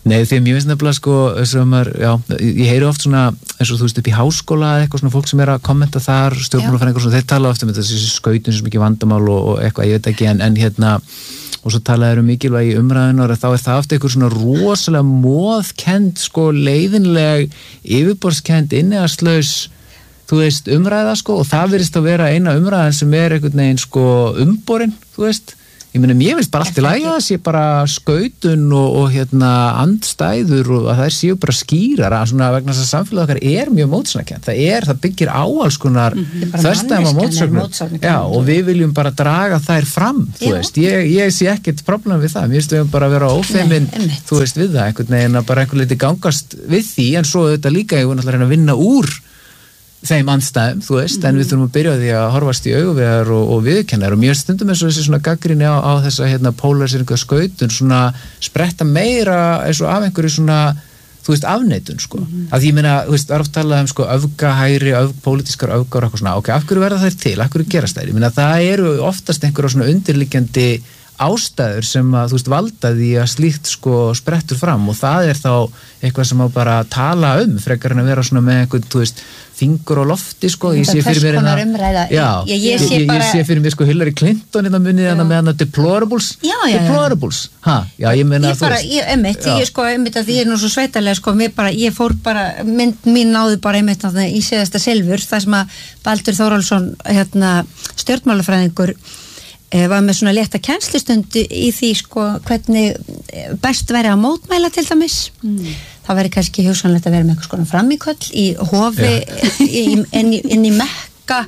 Nei, því mér finnst nefnilega sko ég heyri oft svona eins og þú veist upp í háskóla eða eitthvað svona fólk sem að kommenta þar, stjórnmálafræðingar og þeir tala oft þessi skautun sem ekki vandamál og eitthvað, ég veit ekki en og svo talaður mikilvægi umræðunar þá það oft eitthvað svona rosalega móðkend sko leiðinleg yfirborðskend innihalslaus þú veist umræða sko og það virðist að vera eina umræðan sem einhvern veginn sko umborin þú veist ég meina, mér finnst bara allt í lagi að það sé bara skautun og andstæður og að það séu bara skýrara svona vegna þess að samfélagið okkar mjög mótsögnakent. Það byggir á alls konar þverstæðum á mótsögnum. Já, og við viljum bara draga þær fram, þú veist. Ég sé ekkert problem við það. Mér finnst við bara að vera ófeimin, þú veist, við það einhvern veginn að bara einhvern leiti gangast við því, en svo þetta líka ég voru náttúrulega að reyna að vinna úr þeim andstæðum, þú veist, en við þurfum að byrja á því að horfast í auguvegar og viðurkennar og mjög stundum eins og þessi svona gagnrýni á þessa polariseringu og skautun svona spretta meira eins og af einhverju svona, þú veist, afneitun sko, að ég meina, þú veist, það er oft talað um sko öfgahægri, pólitískar öfgar og eitthvað svona, ok, af hverju verða þær til, af hverju gerast þær, ég meina, það eru oftast einhverja svona undirliggjandi ástæður sem að, þú veist, valda því að slíkt sko sprettur fram og það er þá eitthvað sem á bara að tala frekar en að vera svona með einhvern, þú veist, fingur á lofti sko, ég sé fyrir mér ég sé fyrir mér sko Hillary Clinton munið hana með hana deplorables, ég meina þú veist ég sko, að því ég nú svo sveitalega sko, ég fór bara, mynd mín náði bara í síðasta silfur, það sem að Baldur Þórólfsson stjórnmálafræðingur var með svona létta kennslustundi í því sko hvernig best væri að mótmæla til dæmis það væri kannski hugsanlegt að vera með eitthvað svona framíköll í hofi inn í Mekka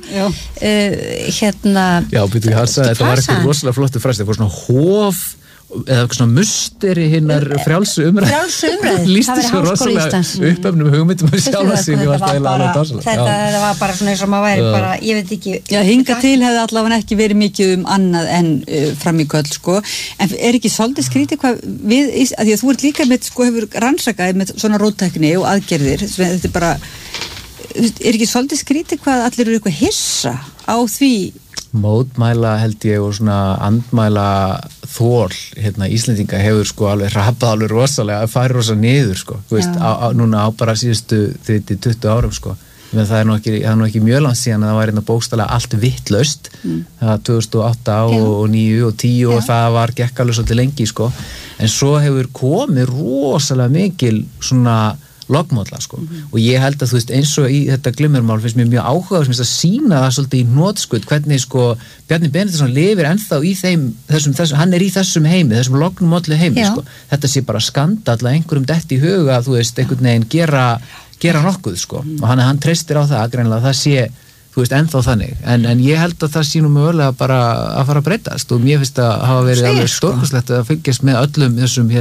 býtu ekki þetta var eitthvað rosalega flottu fræst það var svona hof eða eitthvað svona musteri hinnar frjálsu umræðu lísti svo rosalega uppöfnum hugmyndum að sjálfa sig þetta var bara svona eins og maður væri bara, ég veit ekki hinga til hefði allavega ekki verið mikið annað en framíköll sko, en ekki svolítið skrítið hvað við, að því að þú ert líka með sko hefur rannsakað með svona róttækni og aðgerðir, þetta er bara ekki svolítið skrítið hvað allir eru eitthvað hissa á því mótmæla held ég og svona andmæla þól Íslendinga hefur sko alveg hrapað alveg rosalega að fara rosa niður sko þú veist, núna á bara síðustu 20 árum sko, menn það er nú ekki mjög langt síðan að það var bókstaflega allt vittlaust, það 2008 og 9 og 10 og það var gekk alveg svolítið lengi sko, en svo hefur komið rosalega mikil svona lognmótla sko og ég held að þú veist eins og í þetta glimmermál finnst mér mjög áhugaður sem að sína það svolítið í hnotskutt hvernig sko Bjarni Benediktsson lifir ennþá í þessum hann er í þessum heimi, þessum lognmótlu heimi sko, þetta sé bara skandall að einhverjum detti í huga þú veist einhvern veginn gera nokkuð sko og hann treystir á það greinlega það sé þú veist ennþá þannig, en ég held að það sé nú mögulega bara að fara að breytast og mér finnst að hafa verið alveg stórkostlegt að fylgjast með öllum þessum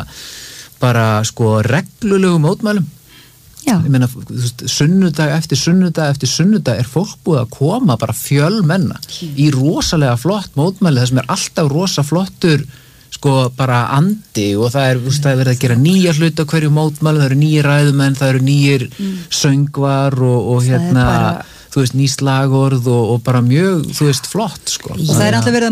bara sko reglulegu mótmælum ég meina, þú veist, sunnudag eftir sunnudag er fólk búið að koma bara fjölmenna í rosalega flott mótmæli það sem er alltaf rosa flottur sko bara andi og það er verið að gera nýja hluti á hverju mótmæli, það eru nýjir ræðumenn, það eru nýjir söngvar og þú veist, ný slagorð og bara mjög, þú veist, flott sko. Og það er alltaf verið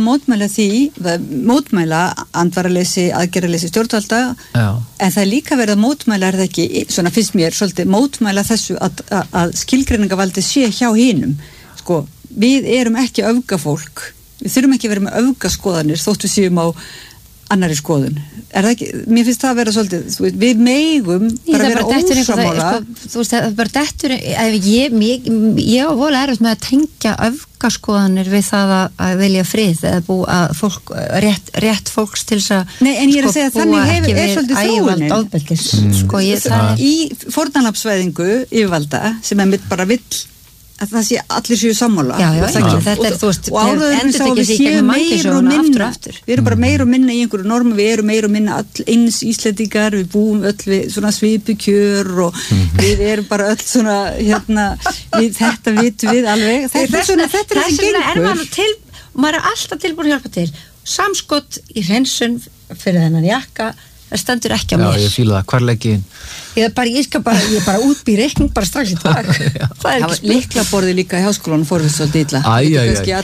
að mótmæla andvaraleysi, aðgerðaleysi stjórnvalda, en það er líka verið að mótmæla, er það ekki, svona finnst mér svolítið, mótmæla þessu að skilgreiningavaldi sé hjá hinum. Sko, við erum ekki öfgafólk, við þurfum ekki að vera með öfgaskoðanir þótt við séum á annari skoðun. Er það ekki, mér finnst það að vera svolítið, við megum bara vera ósamála. Þú veist, það er bara dettur, ég á vola erfitt með að tengja öfgaskoðanir við það að velja frið eða búa að fólk, rétt fólks til þess að Nei, en ég er að segja að þannig er svolítið þróunin. Í fórnarlapsvæðingu yfirvalda sem bara vill að það sé allir séu sammála þetta er, þú veist, og áraðurinn sá við séum meir og minna við erum bara meir og minna í einhverju normu við erum meir og minna eins Íslendingar við búum öll við svona svipukjör og við erum bara öll svona þetta vitum við alveg þetta er þessi gengur maður er alltaf tilbúin að hjálpa til samskott í hreinsun fyrir þennan jakka það stendur ekki á mér. Já, ég fíla það, hvar legg ég inn? Ég er bara útbý reikning bara strax í dag. Það er ekki líklaborði líka í háskólanum fórvist svo dýla. Já,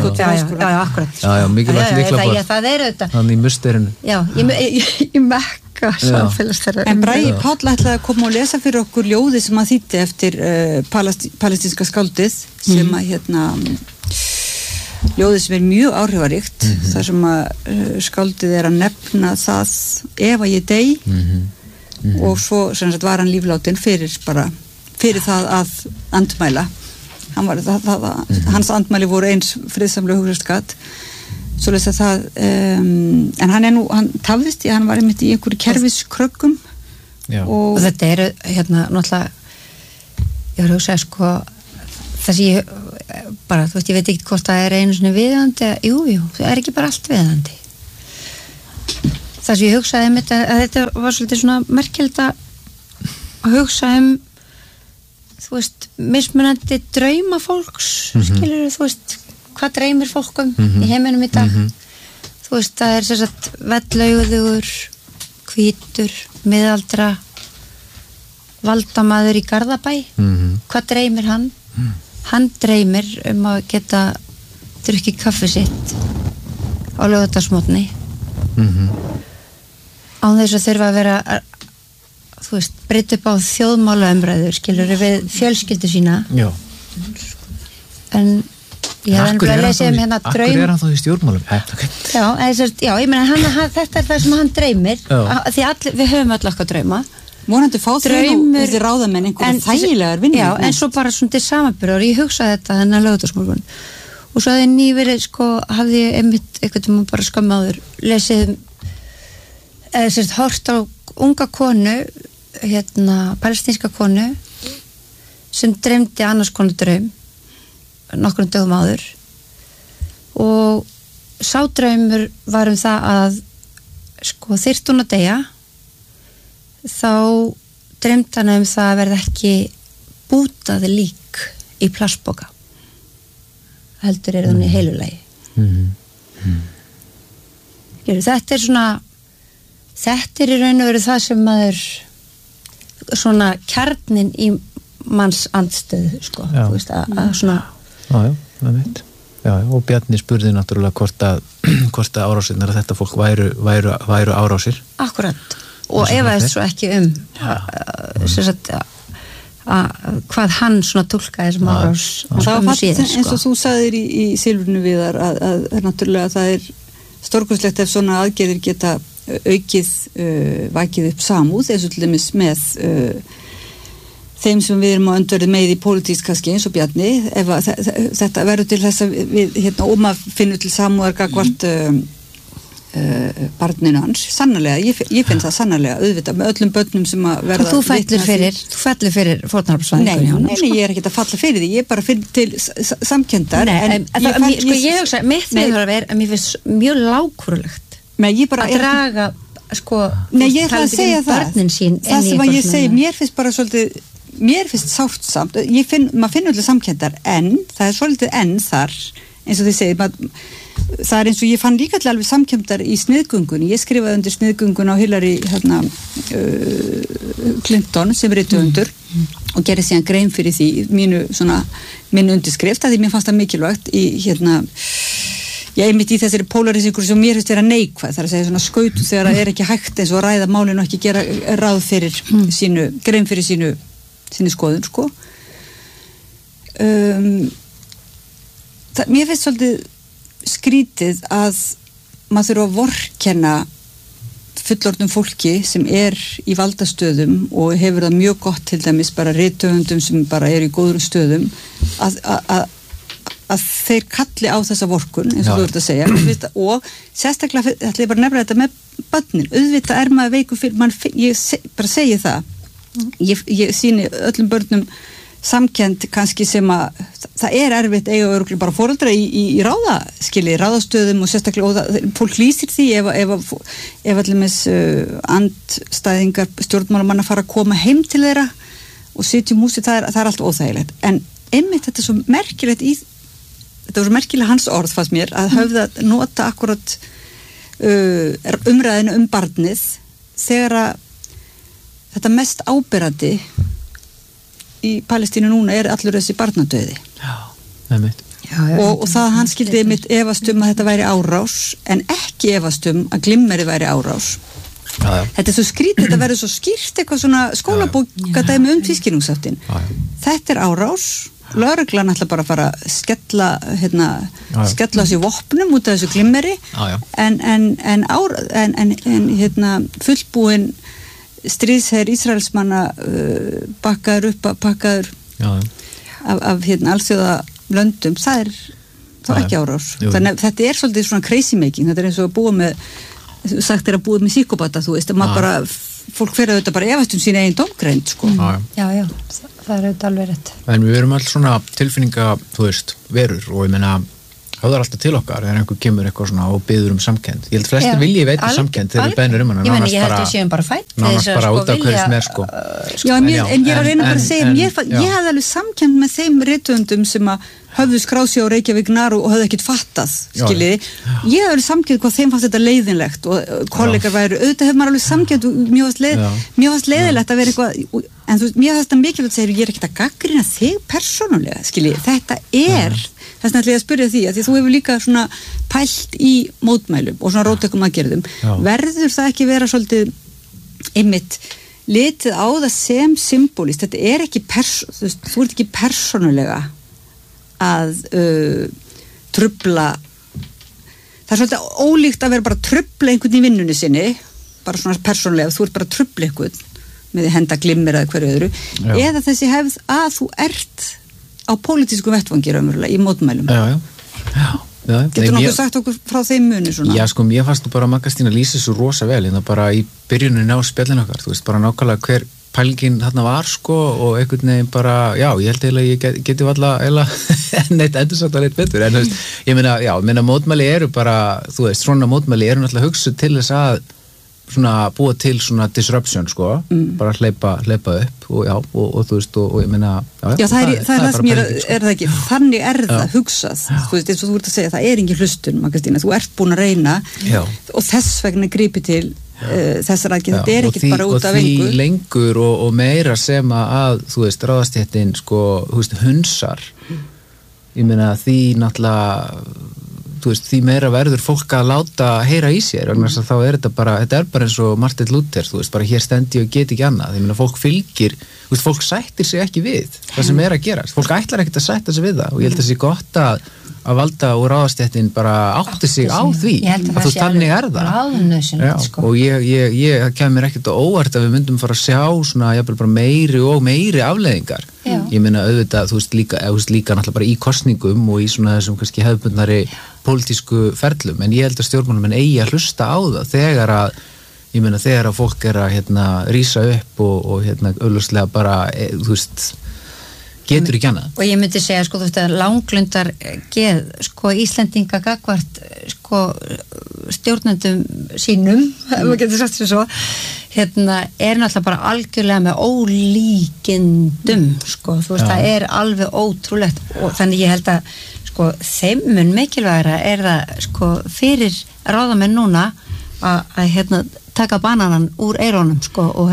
akkurat. Já, mikilvægt líklaborð. Það er auðvitað. Þannig í musterinu. Já, í Mekka líka samfélagsþæra. En Bragi Páll ætlaði að koma og lesa fyrir okkur ljóði sem að þýddi eftir palestínska skáldið sem að ljóði sem mjög áhrifaríkt þar sem að skáldið að nefna það ef að ég dey og svo sem sagt var hann lífláttinn fyrir það að andmæla. Hans andmæli voru eins friðsamlega hugræstgat svoleiðis að það en hann tafðist hann var einmitt í einhverju kerfiskröggum og þetta eru náttúrulega ég var að hugsa sko það sem ég bara, þú veist, ég veit ekki hvort það einu svona viðandi, jú, það ekki bara allt viðandi það sem ég hugsaði einmitt að þetta var svolítið svona merkilegt að hugsa þú veist, mismunandi drauma fólks skilur þú veist hvað dreymir fólkum í heiminum í dag þú veist, það sem sagt vellauðugur, hvítur miðaldra valdamaður í Garðabæ hvað dreymir hann? Hann dreymir að geta drukkið kaffi sitt á laugardagsmorgni án þess að þurfa að vera þú veist, breyta upp á þjóðmálaumræður skilur við fjölskyldu sína en ég hef ennlega lesið draum er hann þá í stjórnmálum? Já, ég meina þetta er það sem hann dreymir því við höfum öll okkar drauma vonandi fá þessi ráðamenn einhverju þægilegar vinnu en svo bara svona til samanburðar ég hugsaði þetta þennan laugardagsmorgun og svo hafði nýverið sko hafði ég einmitt eitthvað bara skömmu áður lesið hort á unga konu palestínska konu sem dreymdi annars konu draum nokkrum dögum áður og sá draumur var það að sko þyrfti hún að deyja þá dreymdi hann það að verða ekki bútaði lík í plastboka heldur hún í heilulagi þetta er svona þetta í raun og veru það sem maður svona kjarnin í manns andstöðu sko þú veist að svona og Bjarni spurði náttúrulega hvort að árásinnar að þetta fólk væru árásir akkurat og efaðist svo ekki hvað hann svona túlkaði sem árás það var eins og þú sagðir í Silfrinu Viðar að náttúrulega það er stórkostlegt ef svona aðgerðir geta aukið vakið upp samúð eins og til dæmis með þeim sem við erum á öndverði með í pólitísk kannski eins og Bjarni ef þetta verður til þess að við maður finnur til samúðar gagvart barninu hans, sannarlega ég finn það sannarlega, auðvitað með öllum börnum sem að verða og þú fellur fyrir fórnarhaldsvæðingunni Nei, ég er ekkert að falla fyrir því, ég bara finn til samkenndar ég hugsa, mitt viðhorf er að mér finnst mjög lágkúrulegt að draga sko ég ætla að segja börnin sín það sem að ég segi, mér finnst bara svolítið mér finnst sártsamt, maður finnur allir samkenndar en, það er svolítið en þar eins og þið segir, það er eins og ég fann líka allir alveg samkemdar í sniðgöngunni ég skrifaði undir sniðgöngun á Hillary Clinton sem rithöfundur og gerði síðan grein fyrir því minn undirskrift að því mér fannst það mikilvægt í ég einmitt í þessari polarisíkur sem mér finnst vera neikvæð, það er að segja svona skautu þegar það er ekki hægt eins og að ræða málinu og ekki gera ráð fyrir grein fyrir sínu skoðun sko mér finnst svolítið skrítið að maður þurfa að vorkenna fullorðnum fólki sem er í valdastöðum og hefur það mjög gott til dæmis bara rithöfundum sem bara eru í góðum stöðum að þeir kalli á þessa vorkun eins og þú ert að segja og sérstaklega ætla ég bara að nefna þetta með börnin auðvitað er maður veikur fyrir ég bara segi það ég sýni öllum börnum samkennd kannski sem að það er erfitt eiga örugglega bara foreldra í ráðastöðum og sérstaklega og fólk lýsir því ef allir með andstæðingar stjórnmálamanna fara að koma heim til þeirra og sitjum húsi, það er allt óþægilegt en einmitt þetta er svo merkilegt þetta var svo merkilega hans orð fannst mér að höfða nota akkurat umræðinu barnið þegar að þetta mest áberandi í Palestínu núna er allur þessi barnadauði og það hann skildi mitt efast að þetta væri árás en ekki efast að glimmeri væri árás Þetta svo skrítið, þetta verður svo skýrt eitthvað svona skólabókadæmi tvískinnungsháttin. Þetta árás, lögreglan ætla bara að fara að skella sér vopnum út af þessu glimmeri en fullbúin stríðsherr Ísraelsmanna bakkaður af alþjóða löndum, það þá ekki árás. Þannig að þetta svolítið svona crazy making, þetta eins og að búa með sagt að búa með psykopata, þú veist, að maður bara fólk fyrir þetta bara efast sína eigin dómgreind, sko. Já, það auðvitað alveg rétt. En við erum alls svona tilfinninga, þú veist, verur og ég meina höfðar alltaf til okkar þegar einhver kemur eitthvað svona og biður samkennd. Ég held flestir vilji veita samkennd þegar þeir beinur hana. Ég held að við séum bara fætt nánast bara út af hverju sem sko. Já, en ég er að reyna bara að segja ég hefði alveg samkennd með þeim rithöfundum sem að höfðu skráð sig á Reykjavík Naru og höfðu ekkert fattað, skiljiði. Ég hefði alveg samkennd hvað þeim fannst þetta leiðinlegt og kollegar væru, auðvitað hefði maður alveg samkennd og mjög fannst leiðilegt að vera eitthvað, en þú veist, mér fannst þetta mikilvægt að segja, ég er ekkert að gagnrýna þig persónulega, skiljiði, þetta þess vegna ætla ég að spyrja því að þú hefur líka svona pælt í mótmælum og svona róttökum aðgerðum. Verður það ekki vera svolítið einmitt litið á það sem symbolist, þetta ekki þú ert ekki persónulega að trufla, það svolítið ólíkt að vera bara að trufla einhvern í vinnunni sinni, bara svona persónulega, þú ert bara að trufla einhvern með því henda glimmir eða hverju öðru, eða þessi hefð að þú ert á pólitísku vettvangi raunverulega í mótmælum. Já. Getur nokkuð sagt okkur frá þeim muni svona? Já, sko, ég fannst bara Magga-Stína lýsa svo rosa vel, en það bara í byrjunin á spjallin okkar, þú veist, bara nákvæmlega hver pælingin þarna var, sko, og einhvern veginn bara, já, ég held eiginlega ég geti neitt endursagt að neitt betur, en þú veist, ég meina mótmæli eru bara, þú veist, svona mótmæli eru náttúrulega hugsuð til þess að svona búa til svona disruption, sko, bara hleypa upp og þú veist, og ég meina það er það sem það ekki, þannig það hugsað, þú veist, eins og þú ert að segja, það engin hlustun, Magga-Stína, þú ert búin að reyna og þess vegna grípi til þessar aðgerð, þetta ekki bara út af engu. Og því lengur og meira sem að, þú veist, ráðastéttin, sko, þú veist, hunsar, ég meina því náttúrulega þú veist, því meira verður fólk að láta heyra í sér, vegna þess að þá þetta er bara eins og Martin Luther, þú veist, bara hér stendi og get ekki annað, ég meina fólk fylgir, þú veist, fólk sættir sig ekki við það sem að gerast, fólk ætlar ekkert að sætta sig við það og ég held að það sé gott að valda og ráðastéttin bara átti sig á því, að þú þannig það sko. Og ég kemur ekkert á óvart að við myndum fara að sjá svona, jafnvel bara meiri afleiðingar. Ég meina auðvitað, þú veist líka náttúrulega bara í kosningum og í svona þessum kannski hefðbundnari pólitísku ferlum, en ég held að stjórnmálamenn eigi að hlusta á það þegar að fólk er að rísa upp og augljóslega bara, þú veist, getur ekki annað. Og ég myndi segja, sko, þú veist að langlundar geð, sko, Íslendinga gagnvart, sko, stjórnendum sínum, maður getur sagt sem svo, er náttúrulega bara algjörlega með ólíkindum, sko, þú veist, það alveg ótrúlegt og þannig ég held að, sko, þeim mun mikilvægra það, sko, fyrir ráðamenn núna að taka bananan úr eirónum, sko, og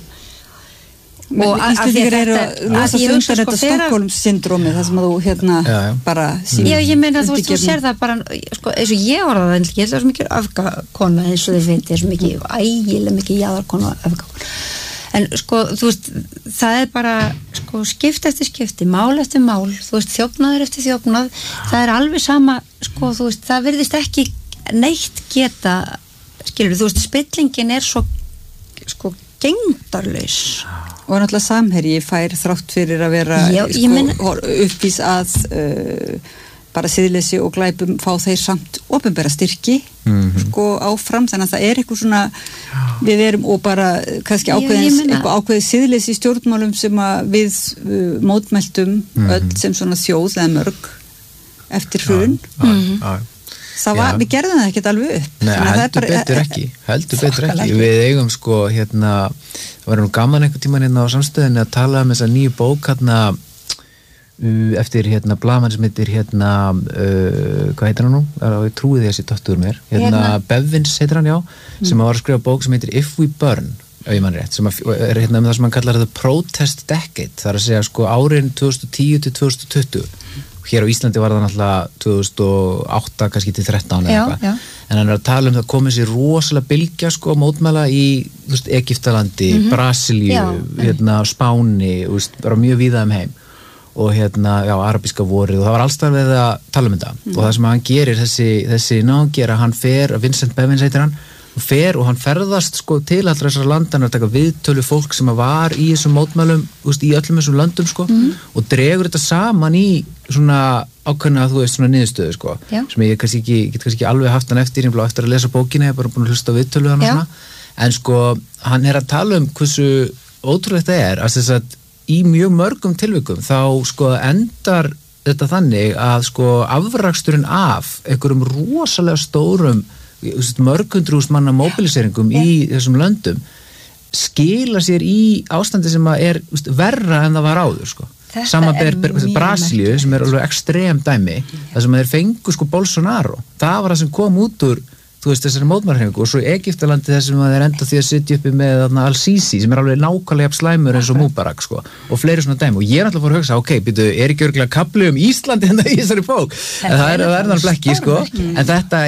og Íslendingar eru að losa sig undan þetta Stockholm-syndrómið, það sem að þú bara Já, ég meina, þú veist, þú sér það bara, sko, eins og ég orða það, ég held það svo mikið öfgakona, eins og þið veit, svo mikið ægilega mikið jaðarkona og öfgakona. En, sko, þú veist, það bara, sko, skipti eftir skipti, mál eftir mál, þú veist, þjófnaður eftir þjófnað, það alveg sama, sko, þú veist, það virðist ekki neitt geta, skilur, þú veist, spillingin svo, sko, gengdarlaus. Og náttúrulega Samherji fær þrátt fyrir að vera uppvís að bara siðleysi og glæpum fá þeir samt opinbera styrki sko áfram, þannig að það eitthvað svona við erum og bara kannski ákveðið siðleysi í stjórnmálum sem að við mótmæltum öll sem svona þjóð eða mörg eftir hrun. Við gerðum það ekkert alveg upp. Nei, heldur betur ekki. Við eigum sko, það var gaman einhvern tímann á samstöðinni að tala þessa nýju bók eftir blaðmann sem heitir hvað heitir hann nú? Ég trúi þessi dottur mér. Bevins heitir hann, já, sem var að skrifa bók sem heitir If We Burn, ef ég man rétt, sem er það sem hann kallar The Protest Decade, það að segja sko árin 2010 til 2020 hér á Íslandi var það náttúrulega 2008 kannski til 13 eða eitthvað, en hann að tala það komið sér rosalega bylgja sko mótmæla í Egyptalandi, Brasilíu, Spáni, bara mjög víða heim og arabíska vorið og það var allstað við að tala þetta og það sem hann gerir þessi nágera, hann fer, Vincent Bevins heitir hann, og hann ferðast sko til allra þessar landana að taka viðtölu fólk sem var í þessum mótmælum í öllum þessum löndum sko og dregur þetta saman í svona ákveðna, svona niðurstöðu sko sem ég get kannski ekki alveg haft hann eftir, ég er eftir að lesa bókina, ég er bara búin að hlusta á viðtölu hann og svona, en sko hann að tala hversu ótrúlegt það er að þess að í mjög mörgum tilvikum þá sko endar þetta þannig að sko afraksturinn af einhverjum rosalega stórum mörgundrúst manna mobiliseringum í þessum löndum skila sér í ástandi sem er verra en það var áður sko. Samanber Brasilíu sem er alveg ekstrem dæmi það sem þeir fengu sko Bolsonaro það var það sem kom út úr þessari mótmælahreyfingu og svo Egyptalandi þess sem þeir enda því að sitja uppi með Al-Sisi sem alveg nákvæmlega slæmur eins og Mubarak sko og fleiri svona dæmi og ég náttúrulega fór að hugsa býtu, ekki örugglega kafli Íslandi í þessari bók en það er náttúrulega ekki sko en þetta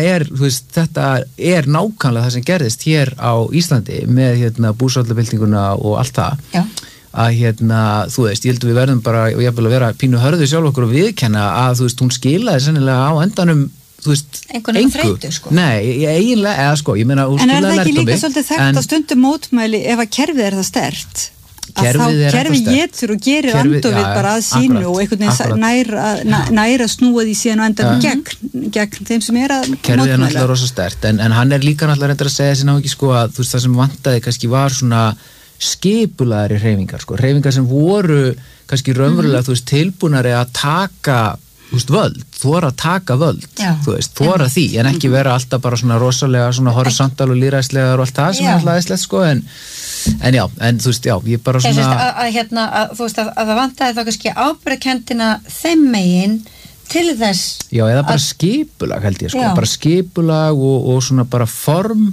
er nákvæmlega það sem gerðist hér á Íslandi með búsállabyltinguna og allt það að ég held við verðum bara og ég vil að vera pínu hörðu sjálf okkur og viðkenna að hún skilaði sennilega á endanum einhvern þreytu sko. Nei, eiginlega, eða sko, ég meina en er það ekki líka svolítið þekkt að stundum mótmæli ef að kerfið er það sterkt að þá kerfið getur og gerir andofið bara að sínu og einhvern veginn næra snúa því síðan og endan gegn þeim sem er að mótmæla. Kerfið er náttúrulega rosa sterkt en hann er líka náttúrulega reyndar að segja sér ná ekki sko að það sem vantaði kannski var svona skipulaðari hreyfingar sko, hreyfingar sem voru kannski raunverulega tilbúnari að taka völd, þóra að taka völd þóra því, en ekki vera alltaf bara svona rosalega, svona horisontal og lýræslegar og allt það sem er alltaf æðislegt sko en já, ég bara svona að það vantaði þá kannski ábyrgðarkenndina þeim megin til þess eða bara skipulag held ég sko, bara skipulag og svona bara form,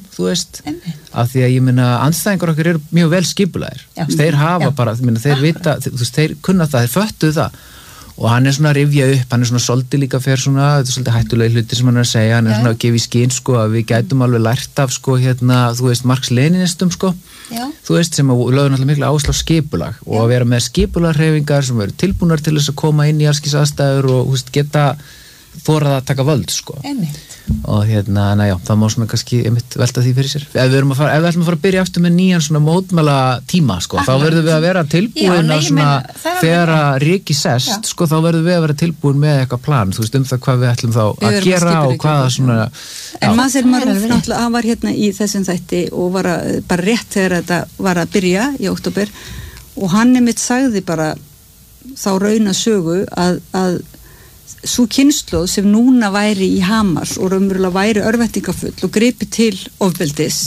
af því að ég meina andstæðingar okkar eru mjög vel skipulagir þeir hafa bara, þeir vita þeir kunna það, þeir föttu það og hann er svona að rifja upp, hann er svona svolítið líka fyrir svona, þetta er svolítið hættulegi hluti sem hann er að segja, hann er svona að gefa í skyn sko að við gætum alveg lært af sko Marx Leninistum sko sem að lögðu náttúrulega miklu áherslu á skipulag og að vera með skipulaghreyfingar sem eru tilbúnar til þess að koma inn í alls kyns aðstæður og geta þórað að taka völd sko og það má svona kannski velta því fyrir sér ef við ætlum að fara að byrja aftur með nýjan svona mótmæla tíma sko þá verðum við að vera tilbúin að svona þegar að ríki sest sko þá verðum við að vera tilbúin með eitthvað plan það hvað við ætlum þá að gera og hvaða svona en Maser Maruf náttúrulega hann var í þessum þætti og var bara rétt þegar þetta var að byrja í október og hann sagði bara þá rauna sögu að sú kynslóð sem núna væri í Hamas og raunverulega væri örvæntingafull og gripi til ofbeldis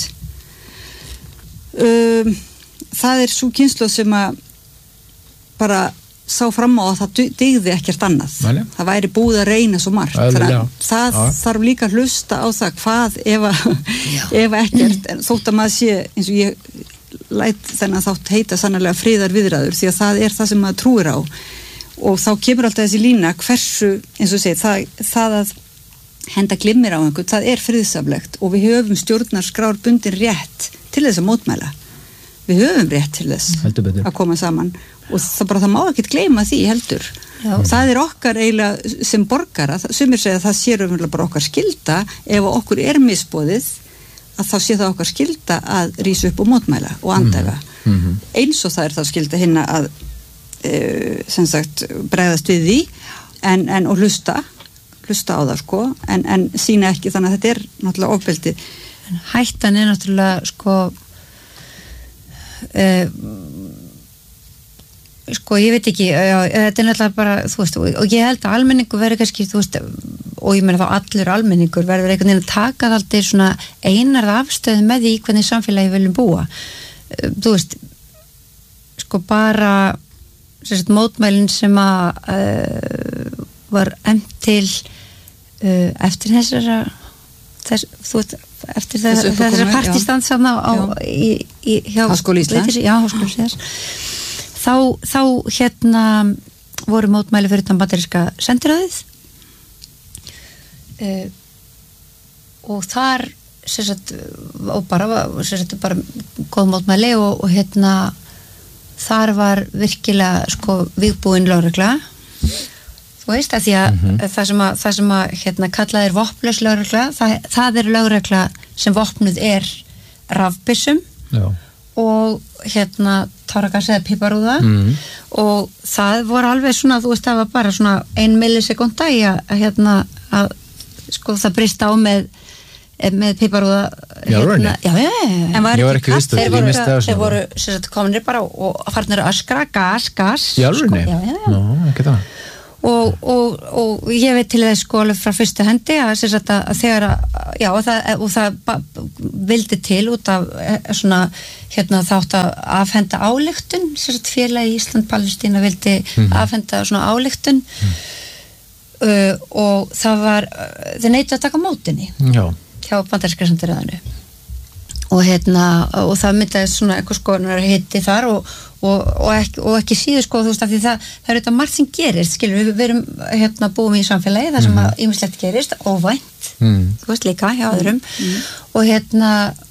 það er sú kynslóð sem að bara sá fram á að það dygði ekkert annað það væri búið að reyna svo margt það þarf líka að hlusta á það hvað ef ekkert en þótt að maður sé eins og ég læt þennan þátt heita sannarlega friðarviðræður því að það er það sem maður trúir á og þá kemur alltaf þessi lína hversu, eins og segir, það að henda glimmir á einhvern, það er friðsamlegt og við höfum stjórnarskrár bundin rétt til þess að mótmæla við höfum rétt til þess að koma saman og það má ekki gleyma því heldur það er okkar eiginlega sem borgara, sumir segja að það sé raunverulega bara okkar skylda ef okkur er misboðið að þá sé það okkar skylda að rísa upp og mótmæla og andæfa eins og það er þá skylda hinna að sem sagt bregðast við því en og hlusta á það sko en sína ekki þannig að þetta er náttúrulega ofbeldi hættan er náttúrulega sko ég veit ekki þetta er náttúrulega bara og ég held að almenningur verður kannski og ég meina þá allur almenningur verður einhvern veginn að taka alltaf svona einarð afstöðu með því hvernig samfélagi við viljum búa sko bara mótmælin sem að var til eftir þessara partistand saman hjá Háskóli Íslands þá voru mótmæli fyrir þann bandaríska sendiráðið og þar bara góð mótmæli og þar var virkilega vígbúin lögregla þú veist að því að það sem að kallað vopnlaus lögregla það lögregla sem vopnuð rafbyssum og táragas eða piparúða og það voru alveg svona þú veist það var bara svona 1 millisekúnda í að það brista á með piparúða en var ekki vistu þeir voru kominir bara og farnir að öskra gas ekki það og ég veit til þess alveg frá fyrstu hendi að þegar og það vildi til út af svona þátt að afhenda ályktun félagi Ísland-Palestína vildi afhenda svona ályktun og það var þeir neituðu að taka mótinni hjá bandaríska sendiráðinu og það myndaðist svona einhvers konar hitti þar og ekki síður þú veist af því það er auðvitað margt sem gerist skilur við erum búum í samfélagi þar sem að ýmislegt gerist óvænt þú veist líka hjá öðrum og